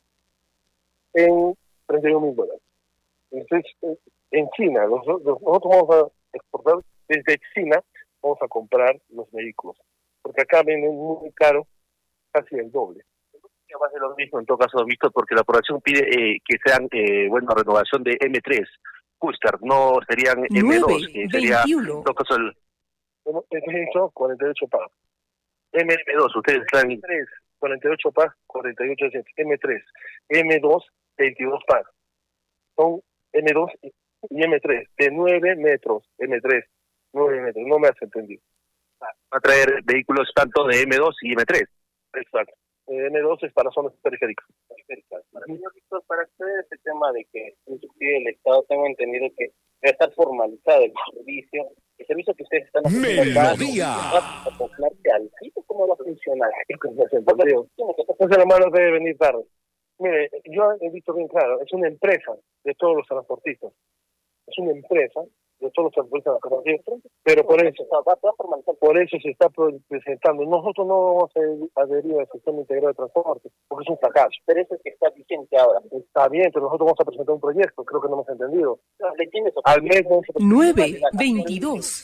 [SPEAKER 22] en treinta y un mil dólares. Entonces, en China, los, los, nosotros vamos a exportar desde China, vamos a comprar los vehículos. Porque acá venden muy caro, casi el doble.
[SPEAKER 21] Va a ser lo mismo en todo caso, Víctor, porque la aprobación pide eh, que sean, eh, bueno, renovación de M tres. Custer, no serían M dos, que sería en todo caso el...
[SPEAKER 22] M tres, cuarenta y ocho P A.
[SPEAKER 21] M dos, ustedes están...
[SPEAKER 22] M tres, cuarenta y ocho P A, cuarenta y ocho M tres. M dos, veintidós P A. Son M dos y M tres, de nueve metros, M tres, nueve metros, no me has entendido.
[SPEAKER 21] Va a traer vehículos tanto de M dos y M tres.
[SPEAKER 22] Exacto. eh, N dos es para zonas periféricas.
[SPEAKER 4] Señor Víctor, para acceder a este tema de que inclusive el Estado, tengo entendido que debe estar formalizado el servicio, el servicio que ustedes están haciendo acá, ¿va a acoplarse al sitio? ¿Cómo va a funcionar?
[SPEAKER 22] Entonces la mano debe venir tarde. Mire, yo he visto bien claro, es una empresa de todos los transportistas. Es una empresa de todos los transportistas, pero por eso, por eso se está presentando. Nosotros no vamos a adherir al sistema integrado de transporte, porque es un fracaso.
[SPEAKER 4] Pero eso es que está vigente ahora.
[SPEAKER 22] Está bien, pero nosotros vamos a presentar un proyecto, creo que no hemos entendido. Al mes
[SPEAKER 2] nueve veintidós.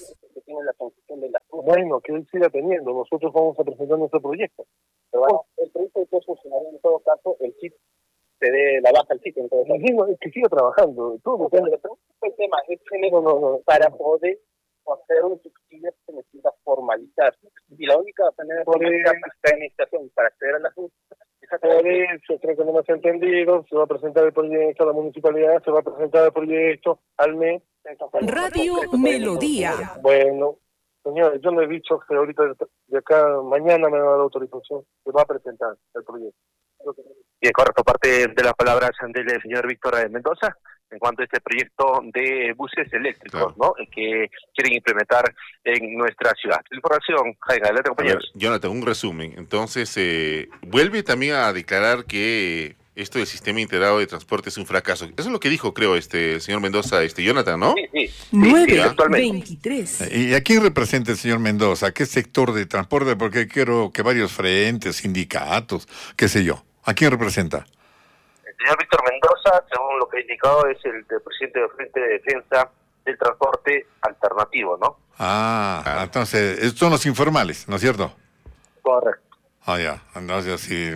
[SPEAKER 22] Bueno, que él siga teniendo, nosotros vamos a presentar nuestro proyecto.
[SPEAKER 4] Pero bueno, el proyecto de funcionaría en todo caso, el chip se dé la baja al sitio. En todo caso.
[SPEAKER 22] Sí, es que siga trabajando. Todo
[SPEAKER 4] depende. El tema es que no, no, no, para poder hacer un subsidio se necesita formalizar. Y la única manera de formalizar está en esta estación para acceder a la Junta.
[SPEAKER 22] Por eso, creo que no me has entendido, se va a presentar el proyecto a la municipalidad, se va a presentar el proyecto al mes.
[SPEAKER 2] Radio Melodía.
[SPEAKER 22] Bueno, señores, yo no he dicho que ahorita de acá, mañana me va a dar la autorización, se va a presentar el proyecto.
[SPEAKER 21] Bien, correcto, parte de las palabras del señor Víctor Mendoza en cuanto a este proyecto de buses eléctricos, ¿no? Que quieren implementar en nuestra ciudad. Información, Jaime, adelante, compañeros.
[SPEAKER 3] Ver, Jonathan, un resumen. Entonces, eh, vuelve también a declarar que esto del sistema integrado de transporte es un fracaso. Eso es lo que dijo, creo, este el señor Mendoza, este Jonathan, ¿no?
[SPEAKER 4] Sí, sí.
[SPEAKER 2] nueve veintitrés.
[SPEAKER 1] ¿Y a quién representa el señor Mendoza? ¿Qué sector de transporte? Porque quiero que varios frentes, sindicatos, qué sé yo. ¿A quién representa?
[SPEAKER 21] El señor Víctor Mendoza, según lo que ha indicado, es el, el presidente del Frente de Defensa del Transporte Alternativo, ¿no?
[SPEAKER 1] Ah, ah, entonces, estos son los informales, ¿no es cierto?
[SPEAKER 21] Correcto.
[SPEAKER 1] Ah, ya, entonces sí,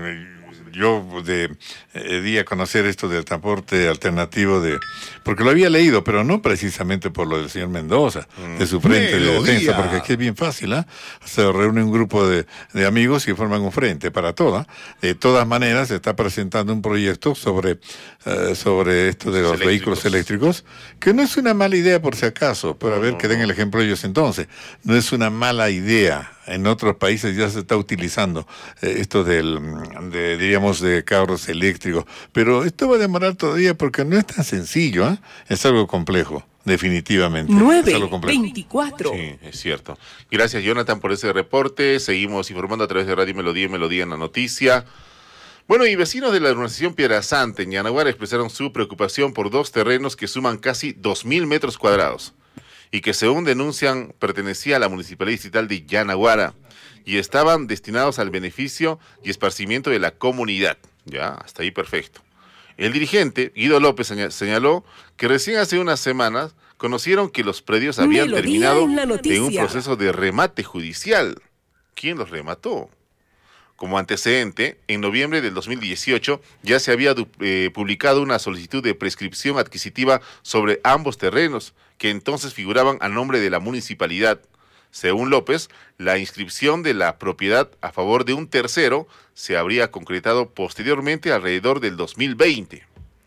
[SPEAKER 1] yo de, eh, di a conocer esto del transporte alternativo, de porque lo había leído, pero no precisamente por lo del señor Mendoza, mm. de su Frente Melodía. de Defensa, porque aquí es bien fácil, ¿eh? Se reúne un grupo de, de amigos y forman un frente para toda. De todas maneras, se está presentando un proyecto sobre, uh, sobre esto de los, los vehículos eléctricos, que no es una mala idea por si acaso, pero a ver, no, que den el ejemplo ellos entonces. No es una mala idea. En otros países ya se está utilizando eh, esto del, de, diríamos, de carros eléctricos. Pero esto va a demorar todavía porque no es tan sencillo, ¿eh? Es algo complejo, definitivamente.
[SPEAKER 2] nueve veinticuatro.
[SPEAKER 3] Sí, es cierto. Gracias, Jonathan, por ese reporte. Seguimos informando a través de Radio Melodía y Melodía en la Noticia. Bueno, y vecinos de la urbanización Piedrasanta en Yanaguara expresaron su preocupación por dos terrenos que suman casi dos mil metros cuadrados y que según denuncian pertenecía a la Municipalidad Distrital de Yanaguara y estaban destinados al beneficio y esparcimiento de la comunidad. Ya, hasta ahí perfecto. El dirigente, Guido López, señaló que recién hace unas semanas conocieron que los predios habían Melodía terminado en, en un proceso de remate judicial. ¿Quién los remató? Como antecedente, en noviembre del dos mil dieciocho ya se había eh, publicado una solicitud de prescripción adquisitiva sobre ambos terrenos, que entonces figuraban a nombre de la municipalidad. Según López, la inscripción de la propiedad a favor de un tercero se habría concretado posteriormente alrededor del dos mil veinte.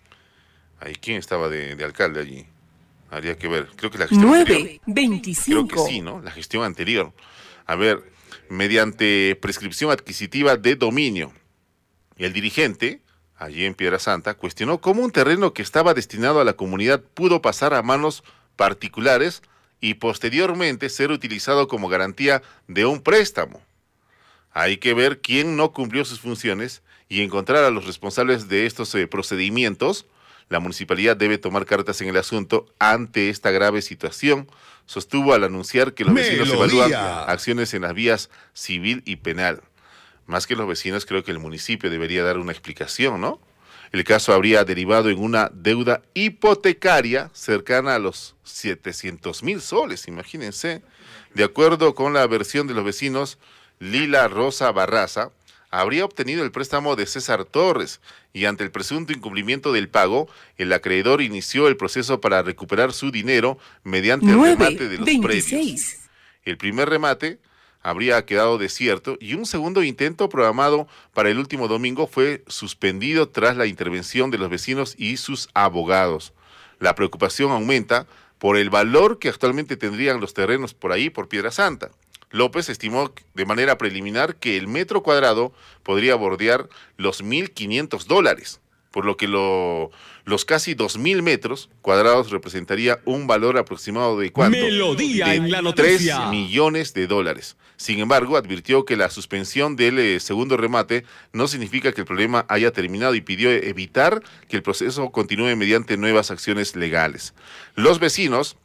[SPEAKER 3] ¿Ahí quién estaba de, de alcalde allí? Habría que ver. Creo que la gestión
[SPEAKER 2] nueve veinticinco.
[SPEAKER 3] Creo que sí, ¿no? La gestión anterior. A ver, mediante prescripción adquisitiva de dominio. El dirigente, allí en Piedrasanta, cuestionó cómo un terreno que estaba destinado a la comunidad pudo pasar a manos particulares y posteriormente ser utilizado como garantía de un préstamo. Hay que ver quién no cumplió sus funciones y encontrar a los responsables de estos eh, procedimientos. La municipalidad debe tomar cartas en el asunto ante esta grave situación, sostuvo al anunciar que los vecinos Melodía. evalúan acciones en las vías civil y penal. Más que los vecinos, creo que el municipio debería dar una explicación, ¿no? El caso habría derivado en una deuda hipotecaria cercana a los setecientos mil soles, imagínense. De acuerdo con la versión de los vecinos, Lila Rosa Barraza habría obtenido el préstamo de César Torres y ante el presunto incumplimiento del pago, el acreedor inició el proceso para recuperar su dinero mediante el remate de los predios. El primer remate habría quedado desierto y un segundo intento programado para el último domingo fue suspendido tras la intervención de los vecinos y sus abogados. La preocupación aumenta por el valor que actualmente tendrían los terrenos por ahí, por Piedrasanta. López estimó de manera preliminar que el metro cuadrado podría bordear los mil quinientos dólares, por lo que lo, los casi dos mil metros cuadrados representaría un valor aproximado de ¿cuánto?
[SPEAKER 23] Melodía
[SPEAKER 3] de
[SPEAKER 23] en la noticia.
[SPEAKER 3] tres millones de dólares. Sin embargo, advirtió que la suspensión del eh, segundo remate no significa que el problema haya terminado y pidió evitar que el proceso continúe mediante nuevas acciones legales. Los vecinos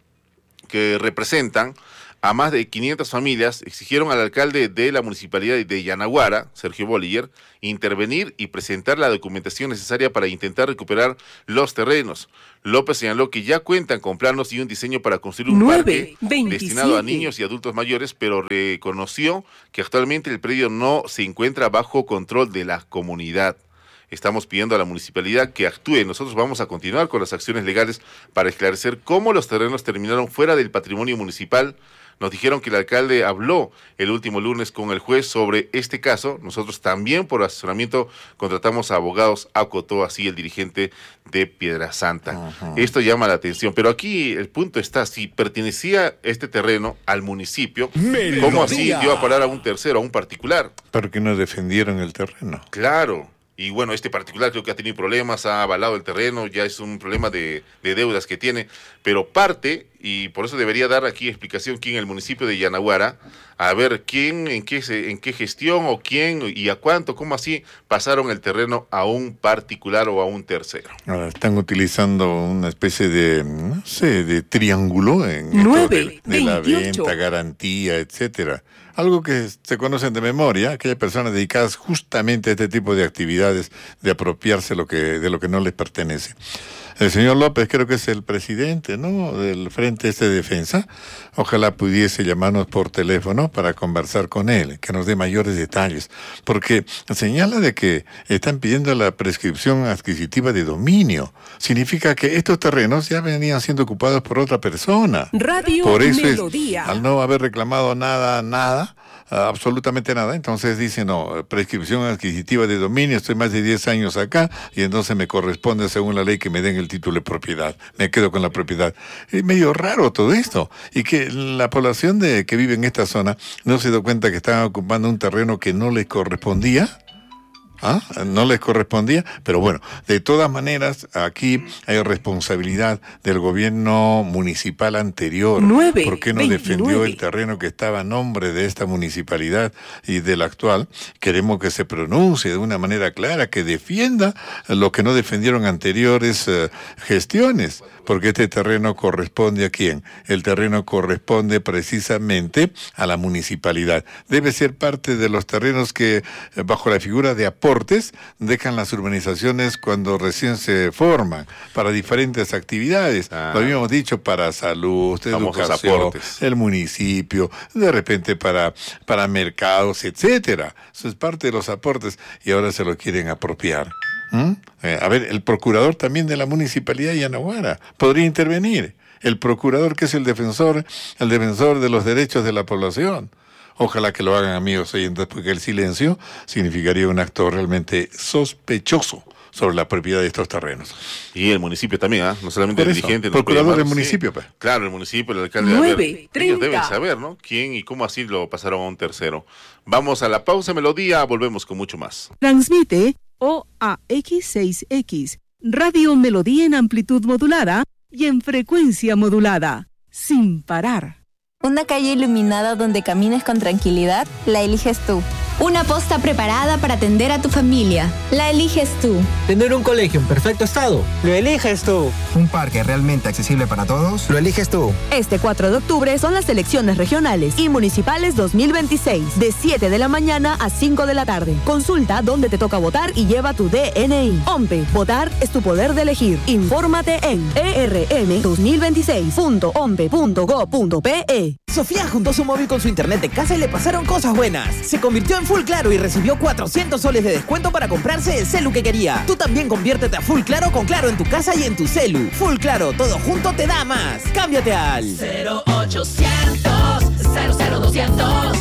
[SPEAKER 3] que representan a más de quinientas familias exigieron al alcalde de la municipalidad de Yanaguara, Sergio Bolliger, intervenir y presentar la documentación necesaria para intentar recuperar los terrenos. López señaló que ya cuentan con planos y un diseño para construir un
[SPEAKER 2] nueve,
[SPEAKER 3] parque
[SPEAKER 2] veintisiete.
[SPEAKER 3] destinado a niños y adultos mayores, pero reconoció que actualmente el predio no se encuentra bajo control de la comunidad. Estamos pidiendo a la municipalidad que actúe. Nosotros vamos a continuar con las acciones legales para esclarecer cómo los terrenos terminaron fuera del patrimonio municipal. Nos dijeron que el alcalde habló el último lunes con el juez sobre este caso. Nosotros también, por asesoramiento, contratamos a abogados, acotó así el dirigente de Piedrasanta. Uh-huh. Esto llama la atención, pero aquí el punto está, si pertenecía este terreno al municipio, Melodía. ¿Cómo así dio a parar a un tercero, a un particular?
[SPEAKER 1] Porque no defendieron el terreno.
[SPEAKER 3] Claro. Y bueno, este particular creo que ha tenido problemas, ha avalado el terreno, ya es un problema de, de deudas que tiene, pero parte, y por eso debería dar aquí explicación quién en el municipio de Yanaguara, a ver quién, en qué, se, en qué gestión o quién y a cuánto, cómo así pasaron el terreno a un particular o a un tercero.
[SPEAKER 1] Ahora están utilizando una especie de, no sé, de triángulo en
[SPEAKER 2] nueve,
[SPEAKER 1] de, de la venta, garantía, etcétera. Algo que se conocen de memoria, aquellas personas dedicadas justamente a este tipo de actividades, de apropiarse lo que, de lo que no les pertenece. El señor López creo que es el presidente, ¿no?, del Frente este de Defensa. Ojalá pudiese llamarnos por teléfono para conversar con él, que nos dé mayores detalles, porque señala de que están pidiendo la prescripción adquisitiva de dominio. Significa que estos terrenos ya venían siendo ocupados por otra persona.
[SPEAKER 2] Radio
[SPEAKER 1] por eso
[SPEAKER 2] Melodía.
[SPEAKER 1] Es, al no haber reclamado nada, nada, absolutamente nada, entonces dice, no, prescripción adquisitiva de dominio, estoy más de diez años acá y entonces me corresponde según la ley que me den el título de propiedad, me quedo con la propiedad. Es medio raro todo esto, y que la población de que vive en esta zona no se dio cuenta que estaban ocupando un terreno que no les correspondía. ¿Ah? No les correspondía, pero bueno, de todas maneras, aquí hay responsabilidad del gobierno municipal anterior.
[SPEAKER 2] nueve,
[SPEAKER 1] ¿Por qué no
[SPEAKER 2] veintinueve.
[SPEAKER 1] defendió el terreno que estaba a nombre de esta municipalidad y del actual? Queremos que se pronuncie de una manera clara, que defienda lo que no defendieron anteriores uh, gestiones, porque este terreno corresponde ¿a quién? El terreno corresponde precisamente a la municipalidad. Debe ser parte de los terrenos que, bajo la figura de apoyo, dejan las urbanizaciones cuando recién se forman para diferentes actividades. Ah. Lo habíamos dicho, para salud, educación, aportes. El municipio, de repente para, para mercados, etcétera. Eso es parte de los aportes y ahora se lo quieren apropiar. ¿Mm? Eh, a ver, el procurador también de la municipalidad de Yanaguara podría intervenir. El procurador, que es el defensor, el defensor de los derechos de la población. Ojalá que lo hagan, amigos oyentes, porque el silencio significaría un acto realmente sospechoso sobre la propiedad de estos terrenos.
[SPEAKER 3] Y el municipio también, ¿ah? ¿eh? No solamente el dirigente.
[SPEAKER 1] Procurador del municipio, pues.
[SPEAKER 3] Sí. Claro, el municipio, el alcalde.
[SPEAKER 2] nueve,
[SPEAKER 3] ver, ellos deben saber, ¿no? Quién y cómo así lo pasaron a un tercero. Vamos a la pausa, Melodía, volvemos con mucho más.
[SPEAKER 2] Transmite O A X seis X, Radio Melodía en amplitud modulada y en frecuencia modulada, sin parar.
[SPEAKER 5] Una calle iluminada donde camines con tranquilidad, la eliges tú.
[SPEAKER 14] Una posta preparada para atender a tu familia, la eliges tú.
[SPEAKER 7] Tener un colegio en perfecto estado, lo eliges tú.
[SPEAKER 8] Un parque realmente accesible para todos, lo eliges tú.
[SPEAKER 24] Este cuatro de octubre son las elecciones regionales y municipales dos mil veintiséis, de siete de la mañana a cinco de la tarde. Consulta dónde te toca votar y lleva tu D N I. OMPE, votar es tu poder de elegir. Infórmate en e r m dos mil veintiséis punto ompe punto go punto pe e.
[SPEAKER 9] Sofía juntó su móvil con su internet de casa y le pasaron cosas buenas. Se convirtió en Full Claro y recibió cuatrocientos soles de descuento para comprarse el celu que quería. Tú también conviértete a Full Claro con Claro en tu casa y en tu celu. Full Claro, todo junto te da más. Cámbiate al
[SPEAKER 18] cero ochocientos cero cero doscientos.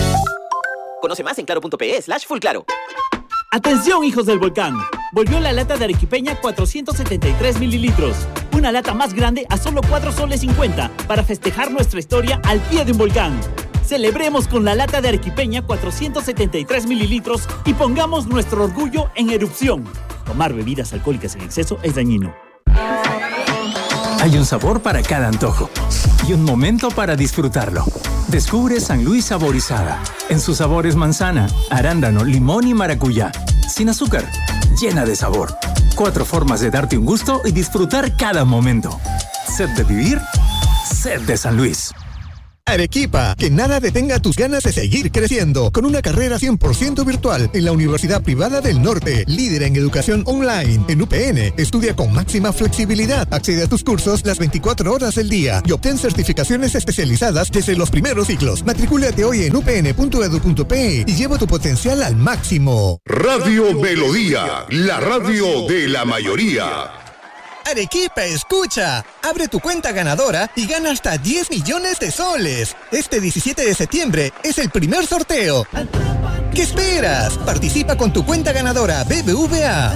[SPEAKER 9] Conoce más en claro punto pe e slash full claro.
[SPEAKER 25] Atención, hijos del volcán. Volvió la lata de arequipeña cuatrocientos setenta y tres mililitros. Una lata más grande a solo cuatro soles cincuenta para festejar nuestra historia al pie de un volcán. Celebremos con la lata de arequipeña cuatrocientos setenta y tres mililitros y pongamos nuestro orgullo en erupción. Tomar bebidas alcohólicas en exceso es dañino.
[SPEAKER 10] Hay un sabor para cada antojo y un momento para disfrutarlo. Descubre San Luis Saborizada. En sus sabores manzana, arándano, limón y maracuyá. Sin azúcar, llena de sabor. Cuatro formas de darte un gusto y disfrutar cada momento. Sed de vivir, sed de San Luis.
[SPEAKER 11] Arequipa, que nada detenga tus ganas de seguir creciendo con una carrera cien por ciento virtual en la Universidad Privada del Norte, líder en educación online. En U P N, estudia con máxima flexibilidad, accede a tus cursos las veinticuatro horas del día y obtén certificaciones especializadas desde los primeros ciclos. Matricúlate hoy en u p n punto e d u punto p e y lleva tu potencial al máximo.
[SPEAKER 15] Radio Melodía, la radio de la mayoría.
[SPEAKER 11] Arequipa, escucha. Abre tu cuenta ganadora y gana hasta diez millones de soles. Este diecisiete de septiembre es el primer sorteo. ¿Qué esperas? Participa con tu cuenta ganadora B B V A.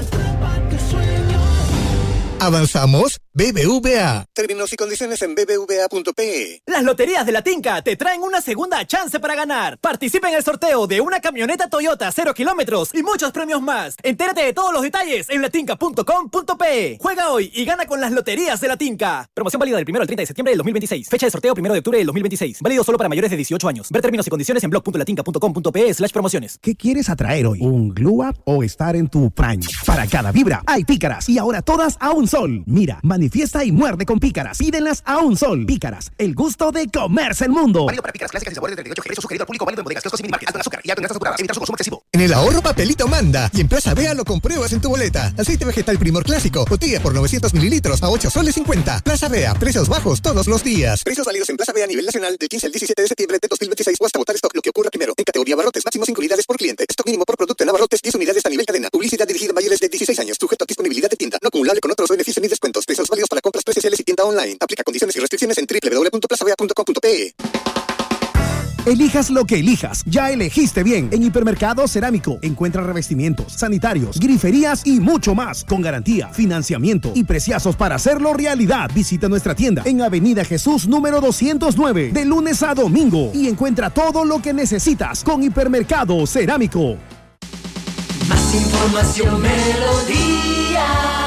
[SPEAKER 11] ¿Avanzamos? B B V A. Términos y condiciones en b b v a punto p e.
[SPEAKER 25] Las loterías de la Tinca te traen una segunda chance para ganar. Participa en el sorteo de una camioneta Toyota cero kilómetros y muchos premios más. Entérate de todos los detalles en latinca punto com punto p e. Juega hoy y gana con las loterías de la Tinca. Promoción válida del primero al treinta de septiembre del dos mil veintiséis. Fecha de sorteo primero de octubre del dos mil veintiséis. Válido solo para mayores de dieciocho años. Ver términos y condiciones en blog punto latinca punto com punto p e slash promociones.
[SPEAKER 16] ¿Qué quieres atraer hoy? ¿Un glow up o estar en tu prime? Para cada vibra hay pícaras y ahora todas a un sol. Mira, manifiesta y muerde con pícaras. Pídenlas a un sol. Pícaras, el gusto de comerse el mundo.
[SPEAKER 8] Válido para pícaras clásicas y sabores de treinta y ocho G. Precio sugerido al público. Válido en bodegas, kioscos y minimarkets. Alto en azúcar y alto en grasas saturadas. Evitar su consumo excesivo.
[SPEAKER 11] En el ahorro Papelito manda y en Plaza Vea lo compruebas en tu boleta. Aceite vegetal Primor Clásico, botella por novecientos mililitros a ocho soles cincuenta. Plaza Vea, precios bajos todos los días. Precios válidos en Plaza Vea a nivel nacional del quince al diecisiete de septiembre de dos mil veintiséis o hasta votar stock. Lo que ocurra primero. En categoría Barrotes, máximo cinco unidades por cliente. Stock mínimo por producto en Abarrotes, diez unidades a nivel cadena. Publicidad dirigida a mayores de dieciséis años. Sujeto a disponibilidad de tienda. No acumulable con otros beneficios ni descuentos. Precios válidos para compras presenciales y tienda online. Aplica condiciones y restricciones en w w w punto plaza vea punto com punto p e.
[SPEAKER 16] Elijas lo que elijas, ya elegiste bien. En Hipermercado Cerámico encuentra revestimientos, sanitarios, griferías y mucho más, con garantía, financiamiento y preciazos para hacerlo realidad. Visita nuestra tienda en Avenida Jesús número doscientos nueve, de lunes a domingo, y encuentra todo lo que necesitas con Hipermercado Cerámico.
[SPEAKER 18] Más información, Melodía.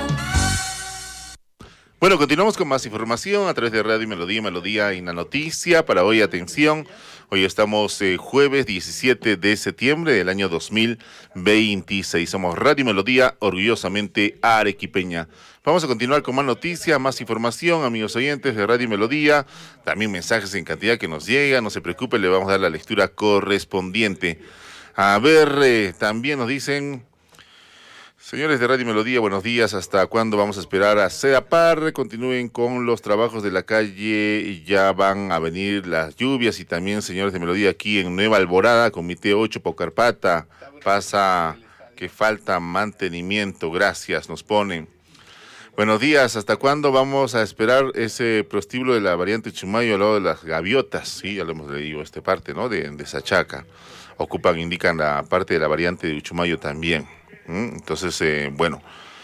[SPEAKER 3] Bueno, continuamos con más información a través de Radio Melodía, Melodía y la Noticia. Para hoy, atención, hoy estamos eh, jueves diecisiete de septiembre del año dos mil veintiséis. Somos Radio Melodía, orgullosamente arequipeña. Vamos a continuar con más noticias, más información, amigos oyentes de Radio Melodía. También mensajes en cantidad que nos llegan, no se preocupen, le vamos a dar la lectura correspondiente. A ver, eh, también nos dicen... Señores de Radio Melodía, buenos días. ¿Hasta cuándo vamos a esperar a CEDAPAR? Continúen con los trabajos de la calle. Ya van a venir las lluvias. Y también, señores de Melodía, aquí en Nueva Alborada, Comité ocho, Pocarpata, pasa que falta mantenimiento. Gracias, nos ponen. Buenos días. ¿Hasta cuándo vamos a esperar ese prostíbulo de la variante Chumayo al lado de las gaviotas? Sí, ya lo hemos leído, esta parte, ¿no? De, de Sachaca. Ocupan, indican la parte de la variante de Uchumayo también. Entonces, eh, bueno,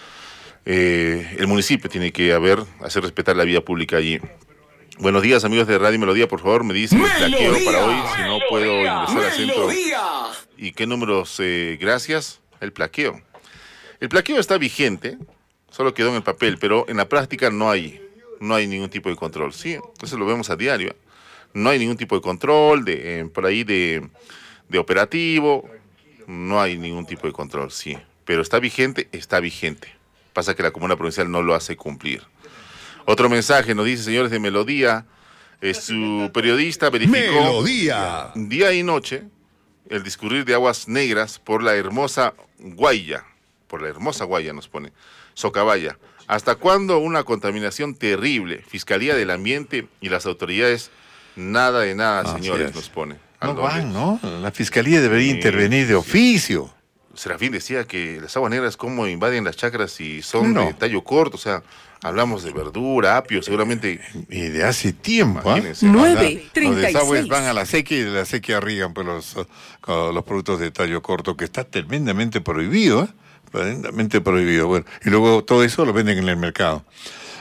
[SPEAKER 3] eh, el municipio tiene que haber, hacer respetar la vía pública allí. Buenos días, amigos de Radio Melodía, por favor, me dicen el plaqueo para hoy, si no puedo ingresar al centro. ¿Y qué números? Eh, gracias, el plaqueo. El plaqueo está vigente, solo quedó en el papel, pero en la práctica no hay, no hay ningún tipo de control, ¿sí? Eso lo vemos a diario. No hay ningún tipo de control, de, eh, por ahí de, de operativo, no hay ningún tipo de control, sí. Pero está vigente, está vigente. Pasa que la Comuna Provincial no lo hace cumplir. Otro mensaje nos dice, señores de Melodía, eh, su periodista verificó
[SPEAKER 15] Melodía.
[SPEAKER 3] día y noche el discurrir de aguas negras por la hermosa Guaya, por la hermosa Guaya nos pone, Socabaya. ¿Hasta cuándo una contaminación terrible? Fiscalía del Ambiente y las autoridades, nada de nada, no, señores, sí nos pone.
[SPEAKER 1] No van, ¿no? La Fiscalía debería eh, intervenir de oficio.
[SPEAKER 3] Serafín decía que las aguas negras cómo invaden las chacras y son no. de tallo corto, o sea, hablamos de verdura, apio, seguramente.
[SPEAKER 1] Y de hace tiempo, ¿eh?
[SPEAKER 2] nueve treinta y seis.
[SPEAKER 1] Los desagües van a la sequía y de la sequía riegan pues, los, los productos de tallo corto, que está tremendamente prohibido, ¿eh? Tremendamente prohibido. Bueno, y luego todo eso lo venden en el mercado.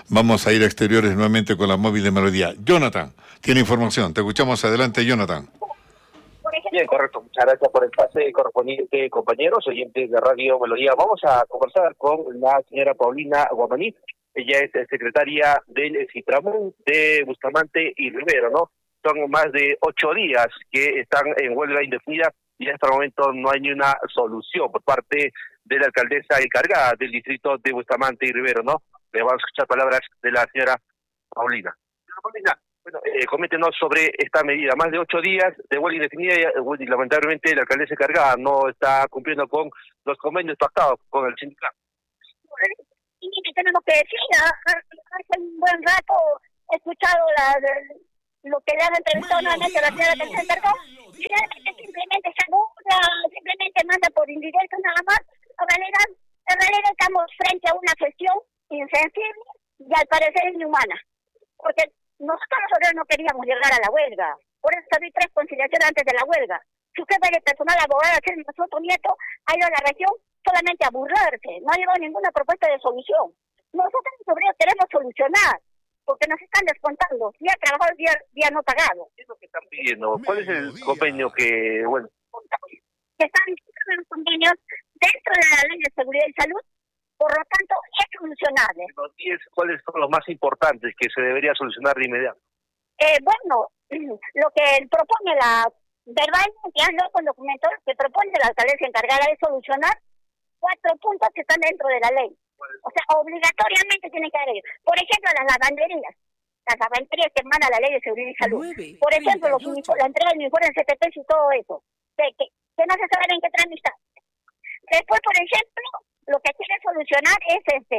[SPEAKER 1] Vamos a ir a exteriores nuevamente con la móvil de Melodía. Jonathan, tiene información. Te escuchamos adelante, Jonathan.
[SPEAKER 21] Bien, correcto. Muchas gracias por el pase correspondiente, compañeros, oyentes de Radio Melodía. Vamos a conversar con la señora Paulina Guamaní. Ella es secretaria del Citramón de Bustamante y Rivero, ¿no? Son más de ocho días que están en huelga indefinida y hasta el momento no hay ni una solución por parte de la alcaldesa encargada del distrito de Bustamante y Rivero, ¿no? Le vamos a escuchar palabras de la señora Paulina. Señora Paulina, bueno, eh, coméntenos sobre esta medida. Más de ocho días de huelga indefinida y, y lamentablemente la alcaldesa encargada no está cumpliendo con los convenios pactados con el sindicato.
[SPEAKER 6] Y que tenemos que decir, hace un buen rato he escuchado la, lo que le han entrevistado nuevamente a la señora que se encargó, y realmente simplemente se burla, simplemente manda por indirecto nada más. En realidad, en realidad estamos frente a una gestión insensible y al parecer inhumana, porque nosotros los obreros no queríamos llegar a la huelga, por eso había tres conciliaciones antes de la huelga. Su jefe de personal abogado, el Soto Nieto, ha ido a la región solamente a burlarse, no ha llevado ninguna propuesta de solución. Nosotros los obreros queremos solucionar, porque nos están descontando día trabajado, día, día no pagado.
[SPEAKER 21] ¿Qué es lo que están pidiendo? ¿Cuál es el convenio que, bueno?
[SPEAKER 6] Que están los convenios dentro de la ley de seguridad y salud, por lo tanto es solucionable.
[SPEAKER 21] Los diez, ¿cuáles son los más importantes que se debería solucionar de inmediato?
[SPEAKER 6] Eh, bueno, lo que propone la, verbalmente, han leído con documentos que propone la alcaldesa encargada de solucionar cuatro puntos que están dentro de la ley. O sea, obligatoriamente tiene que haber. Por ejemplo, las lavanderías. Las lavanderías que manda la ley de seguridad y salud. Por ejemplo, los la entrega del uniforme en C T P y todo eso. Que, que, que no se sabe en qué trámite. Después, por ejemplo, lo que quiere solucionar es este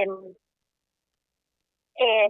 [SPEAKER 6] eh,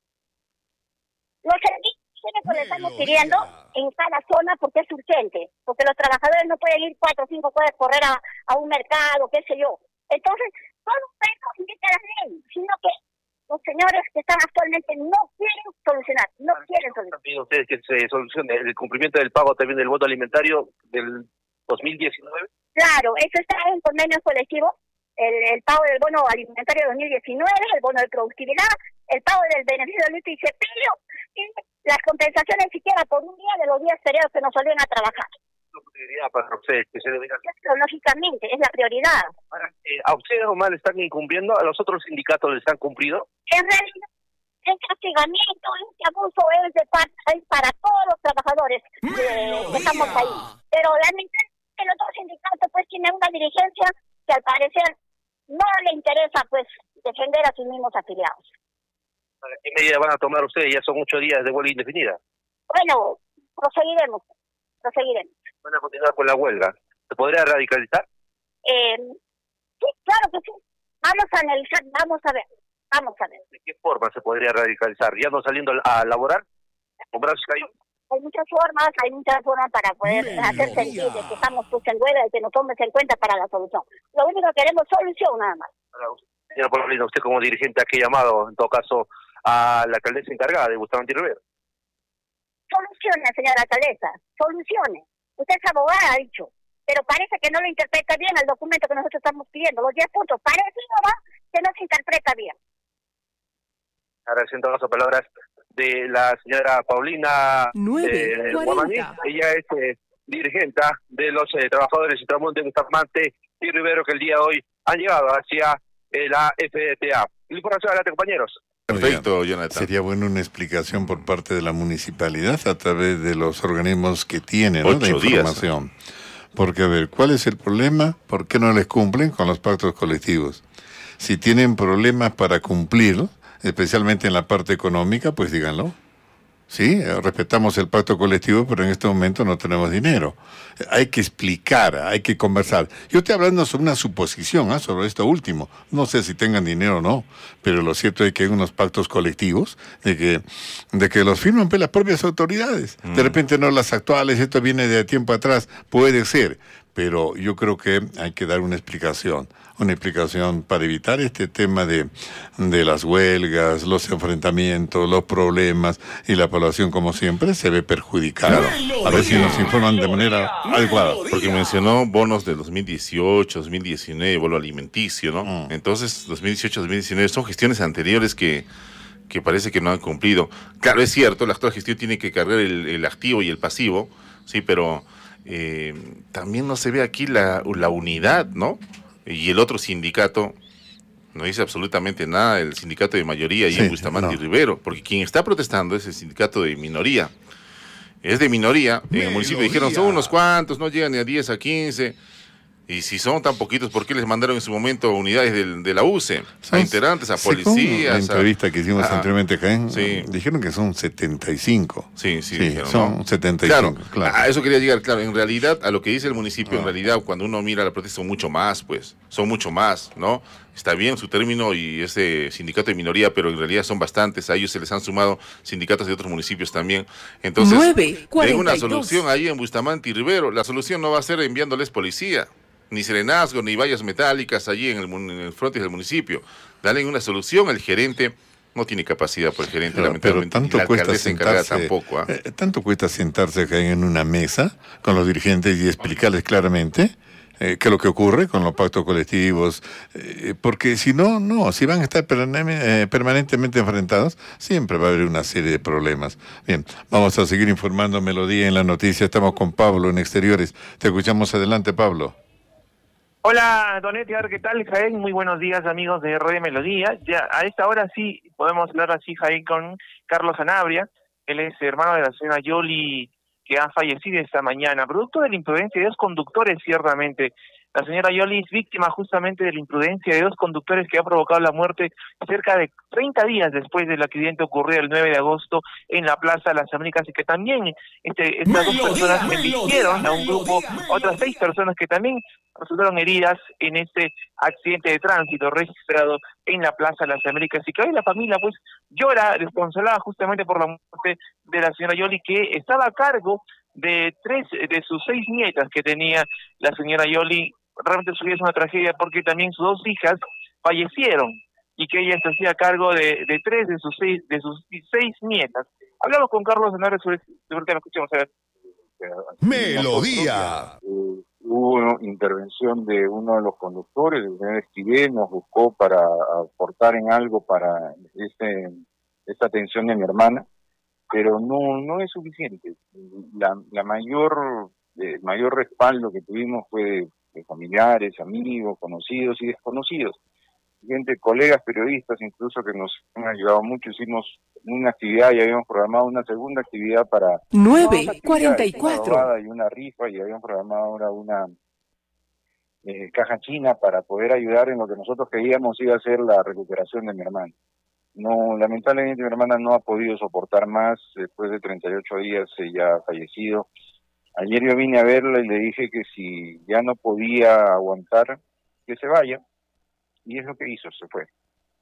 [SPEAKER 6] los servicios que le estamos pidiendo en cada zona porque es urgente, porque los trabajadores no pueden ir cuatro o cinco pueden correr a, a un mercado, qué sé yo. Entonces, no eso indica la ley, sino que los señores que están actualmente no quieren solucionar, no quieren solucionar.
[SPEAKER 21] ¿Piden ustedes que se solucione el cumplimiento del pago también del voto alimentario del dos mil diecinueve?
[SPEAKER 6] Claro, eso está en convenios colectivos. El, el pago del bono alimentario dos mil diecinueve, el bono de productividad, el pago del beneficio del luto y cepillo, y las compensaciones siquiera por un día de los días feriados que nos volvieron a trabajar.
[SPEAKER 21] Es la prioridad para ustedes que se debería hacer.
[SPEAKER 6] Lógicamente, es la prioridad.
[SPEAKER 21] Ahora, eh, ¿a ustedes nomás le están incumpliendo? ¿A los otros sindicatos les han cumplido?
[SPEAKER 6] En realidad, el castigamiento, este abuso es de parte es para todos los trabajadores eh, que estamos ahí. Pero lamentablemente el otro sindicato pues tiene una dirigencia que al parecer no le interesa pues defender a sus mismos afiliados.
[SPEAKER 21] ¿Qué medidas van a tomar ustedes? Ya son ocho días de huelga indefinida.
[SPEAKER 6] Bueno, proseguiremos, proseguiremos.
[SPEAKER 21] ¿Van a continuar con la huelga? ¿Se podría radicalizar?
[SPEAKER 6] Eh, sí, claro que sí. Vamos a analizar, vamos a ver, vamos a ver.
[SPEAKER 21] ¿De qué forma se podría radicalizar? ¿Ya no saliendo a laborar? ¿Con brazos caídos?
[SPEAKER 6] Hay muchas formas, hay muchas formas para poder Melodía. hacer sentir de que estamos pues en huelga y que nos tomes en cuenta para la solución. Lo único que queremos es solución nada más.
[SPEAKER 21] Señora Paulina, usted como dirigente, ¿a qué llamado, en todo caso, a la alcaldesa encargada de Bustamante y Rivero?
[SPEAKER 6] Soluciones, señora alcaldesa, soluciones. Usted es abogada, ha dicho, pero parece que no lo interpreta bien el documento que nosotros estamos pidiendo. Los diez puntos, parece nomás que no se interpreta bien.
[SPEAKER 21] Agradeciendo las palabras de la señora Paulina eh, Guamaní. Ella es eh, dirigente de los eh, trabajadores y trabajadores de Bustamante y Rivero que el día de hoy han llegado hacia eh, la F D T A. La información adelante, compañeros.
[SPEAKER 1] Perfecto, Jonathan. Sería bueno una explicación por parte de la municipalidad a través de los organismos que tienen, ¿no?, de información. Días. Porque, a ver, ¿cuál es el problema? ¿Por qué no les cumplen con los pactos colectivos? Si tienen problemas para cumplir, especialmente en la parte económica, pues díganlo. Sí, respetamos el pacto colectivo, pero en este momento no tenemos dinero. Hay que explicar, hay que conversar. Yo estoy hablando sobre una suposición, ¿eh? sobre esto último. No sé si tengan dinero o no, pero lo cierto es que hay unos pactos colectivos de que, de que los firman pues, las propias autoridades. Mm. De repente no las actuales, esto viene de tiempo atrás, puede ser, pero yo creo que hay que dar una explicación. Una explicación para evitar este tema de, de las huelgas, los enfrentamientos, los problemas y la población, como siempre, se ve perjudicada. A ver si nos informan de manera adecuada.
[SPEAKER 3] Porque mencionó bonos de dos mil dieciocho, dos mil diecinueve, bono alimenticio, ¿no? Mm. Entonces, dos mil dieciocho, dos mil diecinueve son gestiones anteriores que, que parece que no han cumplido. Claro, es cierto, la actual gestión tiene que cargar el, el activo y el pasivo, sí, pero eh, también no se ve aquí la, la unidad, ¿no? Y el otro sindicato no dice absolutamente nada, el sindicato de mayoría ahí sí, en Bustamante no. y Rivero, porque quien está protestando es el sindicato de minoría. Es de minoría, en el municipio dijeron, son unos cuantos, no llegan ni a diez, a quince, y si son tan poquitos, ¿por qué les mandaron en su momento unidades del, de la U C E? A integrantes, a policías.
[SPEAKER 1] La entrevista que hicimos
[SPEAKER 3] a,
[SPEAKER 1] anteriormente, Jaén,
[SPEAKER 3] sí.
[SPEAKER 1] dijeron que son setenta y cinco.
[SPEAKER 3] Sí, sí,
[SPEAKER 1] sí
[SPEAKER 3] dijeron,
[SPEAKER 1] son
[SPEAKER 3] ¿no?
[SPEAKER 1] setenta y cinco.
[SPEAKER 3] Claro,
[SPEAKER 1] claro,
[SPEAKER 3] a eso quería llegar, claro, en realidad, a lo que dice el municipio, ah. en realidad, cuando uno mira la protesta, son mucho más, pues, son mucho más, ¿no? Está bien su término y ese sindicato de minoría, pero en realidad son bastantes, a ellos se les han sumado sindicatos de otros municipios también. Entonces, hay una solución ahí en Bustamante y Rivero. La solución no va a ser enviándoles policía, ni serenazgo, ni vallas metálicas allí en el, en el frontis del municipio. Dale una solución, el gerente no tiene capacidad por el gerente, pero, lamentablemente,
[SPEAKER 1] pero tanto
[SPEAKER 3] y la
[SPEAKER 1] cuesta
[SPEAKER 3] alcaldesa encargada
[SPEAKER 1] sentarse,
[SPEAKER 3] tampoco. ¿eh?
[SPEAKER 1] Eh, tanto cuesta sentarse en una mesa con los dirigentes y explicarles claramente Eh, qué es lo que ocurre con los pactos colectivos, eh, porque si no, no, si van a estar eh, permanentemente enfrentados, siempre va a haber una serie de problemas. Bien, vamos a seguir informando Melodía en la noticia. Estamos con Pablo en Exteriores. Te escuchamos adelante, Pablo.
[SPEAKER 12] Hola, don Edgar, ¿qué tal, Jaén? Muy buenos días, amigos de Radio Melodía. Ya a esta hora sí podemos hablar así, Jaén, con Carlos Sanabria. Él es hermano de la señora Yoli, que ha fallecido esta mañana, producto de la imprudencia de dos conductores, ciertamente. La señora Yoli es víctima justamente de la imprudencia de dos conductores que ha provocado la muerte cerca de treinta días después del accidente ocurrido el nueve de agosto en la Plaza de las Américas, y que también este, estas dos personas embistieron a un grupo, otras seis personas que también resultaron heridas en este accidente de tránsito registrado en la Plaza de las Américas, y que hoy la familia pues llora desconsolada justamente por la muerte de la señora Yoli, que estaba a cargo de tres de sus seis nietas que tenía la señora Yoli. Realmente su vida es una tragedia porque también sus dos hijas fallecieron y que ella se hacía cargo de, de tres de sus seis de sus seis nietas. Hablamos con Carlos Hernández sobre sobre tema, escuchemos a ver.
[SPEAKER 13] Melodía. Eh, hubo una intervención de uno de los conductores, el señor Esquivel, nos buscó para aportar en algo para este esta atención de mi hermana, pero no no es suficiente. La, la mayor el mayor respaldo que tuvimos fue de, de familiares, amigos, conocidos y desconocidos, gente, colegas periodistas incluso que nos han ayudado mucho. Hicimos una actividad y habíamos programado una segunda actividad para
[SPEAKER 2] nueve cuarenta y cuatro
[SPEAKER 13] una y una rifa, y habíamos programado ahora una eh, caja china para poder ayudar en lo que nosotros creíamos iba a ser la recuperación de mi hermana. No, lamentablemente mi hermana no ha podido soportar más. Después de treinta y ocho días ella ha fallecido. Ayer yo vine a verla y le dije que si ya no podía aguantar, que se vaya, y es lo que hizo, se fue.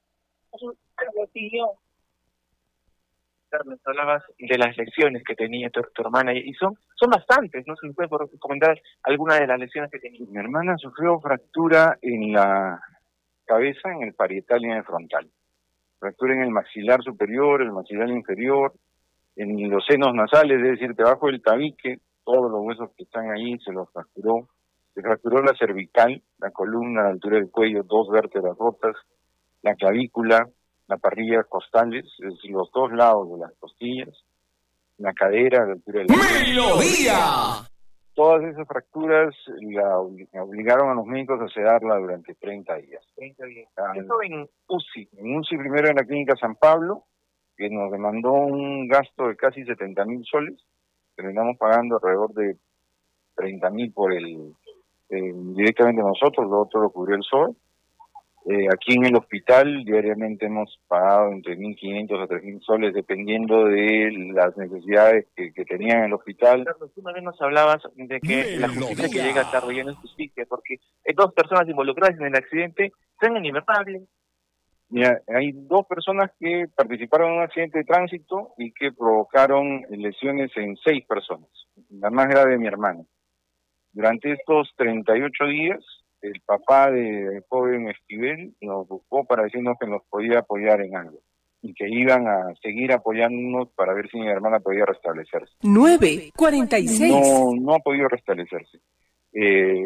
[SPEAKER 12] Carlos, hablabas de las lesiones que tenía tu, tu hermana, y son son bastantes, ¿no? ¿Se me puede comentar alguna de las lesiones que tenía?
[SPEAKER 13] Mi hermana sufrió fractura en la cabeza, en el parietal y en el frontal. Fractura en el maxilar superior, el maxilar inferior, en los senos nasales, es decir, debajo del tabique, todos los huesos que están ahí se los fracturó. Se fracturó la cervical, la columna a la altura del cuello, dos vértebras rotas, la clavícula, la parrilla costales, es decir, los dos lados de las costillas, la cadera a la altura del
[SPEAKER 23] ¡Melodía!
[SPEAKER 13] Todas esas fracturas la obligaron a los médicos a sedarla durante treinta días.
[SPEAKER 12] treinta días. Eso en U C I.
[SPEAKER 13] En U C I primero en la clínica San Pablo, que nos demandó un gasto de casi setenta mil soles. Terminamos pagando alrededor de treinta mil por el, eh, directamente nosotros, lo otro lo cubrió el S O E. Eh, aquí en el hospital diariamente hemos pagado entre mil quinientos a tres mil soles, dependiendo de las necesidades que, que tenían en el hospital.
[SPEAKER 12] Carlos, tú una vez nos hablabas de que la justicia que llega tarde ya no es justicia, porque hay dos personas involucradas en el accidente están en libertad.
[SPEAKER 13] Mira, hay dos personas que participaron en un accidente de tránsito y que provocaron lesiones en seis personas, la más grave de mi hermana. Durante estos treinta y ocho días, el papá del joven Esquivel nos buscó para decirnos que nos podía apoyar en algo y que iban a seguir apoyándonos para ver si mi hermana podía restablecerse.
[SPEAKER 2] nueve cuarenta y seis
[SPEAKER 13] No, no ha podido restablecerse. Eh,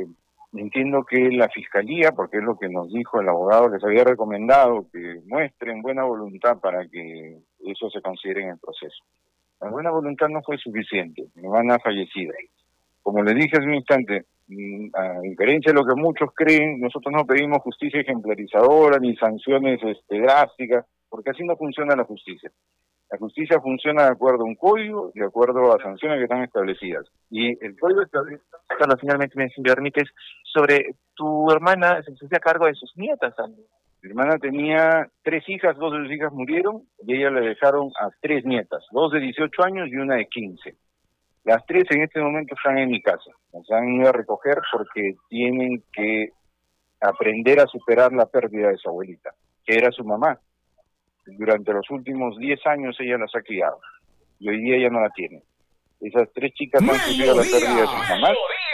[SPEAKER 13] Entiendo que la Fiscalía, porque es lo que nos dijo el abogado, les había recomendado que muestren buena voluntad para que eso se considere en el proceso. La buena voluntad no fue suficiente, mi hermana ha fallecido. Como les dije hace un instante, a diferencia de lo que muchos creen, nosotros no pedimos justicia ejemplarizadora ni sanciones este, drásticas, porque así no funciona la justicia. La justicia funciona de acuerdo a un código, de acuerdo a sanciones que están establecidas. Y el código establece...
[SPEAKER 12] Carlos, finalmente me permites, sobre tu hermana, se hacía cargo de sus nietas también.
[SPEAKER 13] Mi hermana tenía tres hijas, dos de sus hijas murieron, y ella le dejaron a tres nietas, dos de dieciocho años y una de quince. Las tres en este momento están en mi casa, nos han ido a recoger porque tienen que aprender a superar la pérdida de su abuelita, que era su mamá. Durante los últimos diez años ella las ha criado y hoy día ya no la tiene. Esas tres chicas han sufrido la pérdida de sus mamás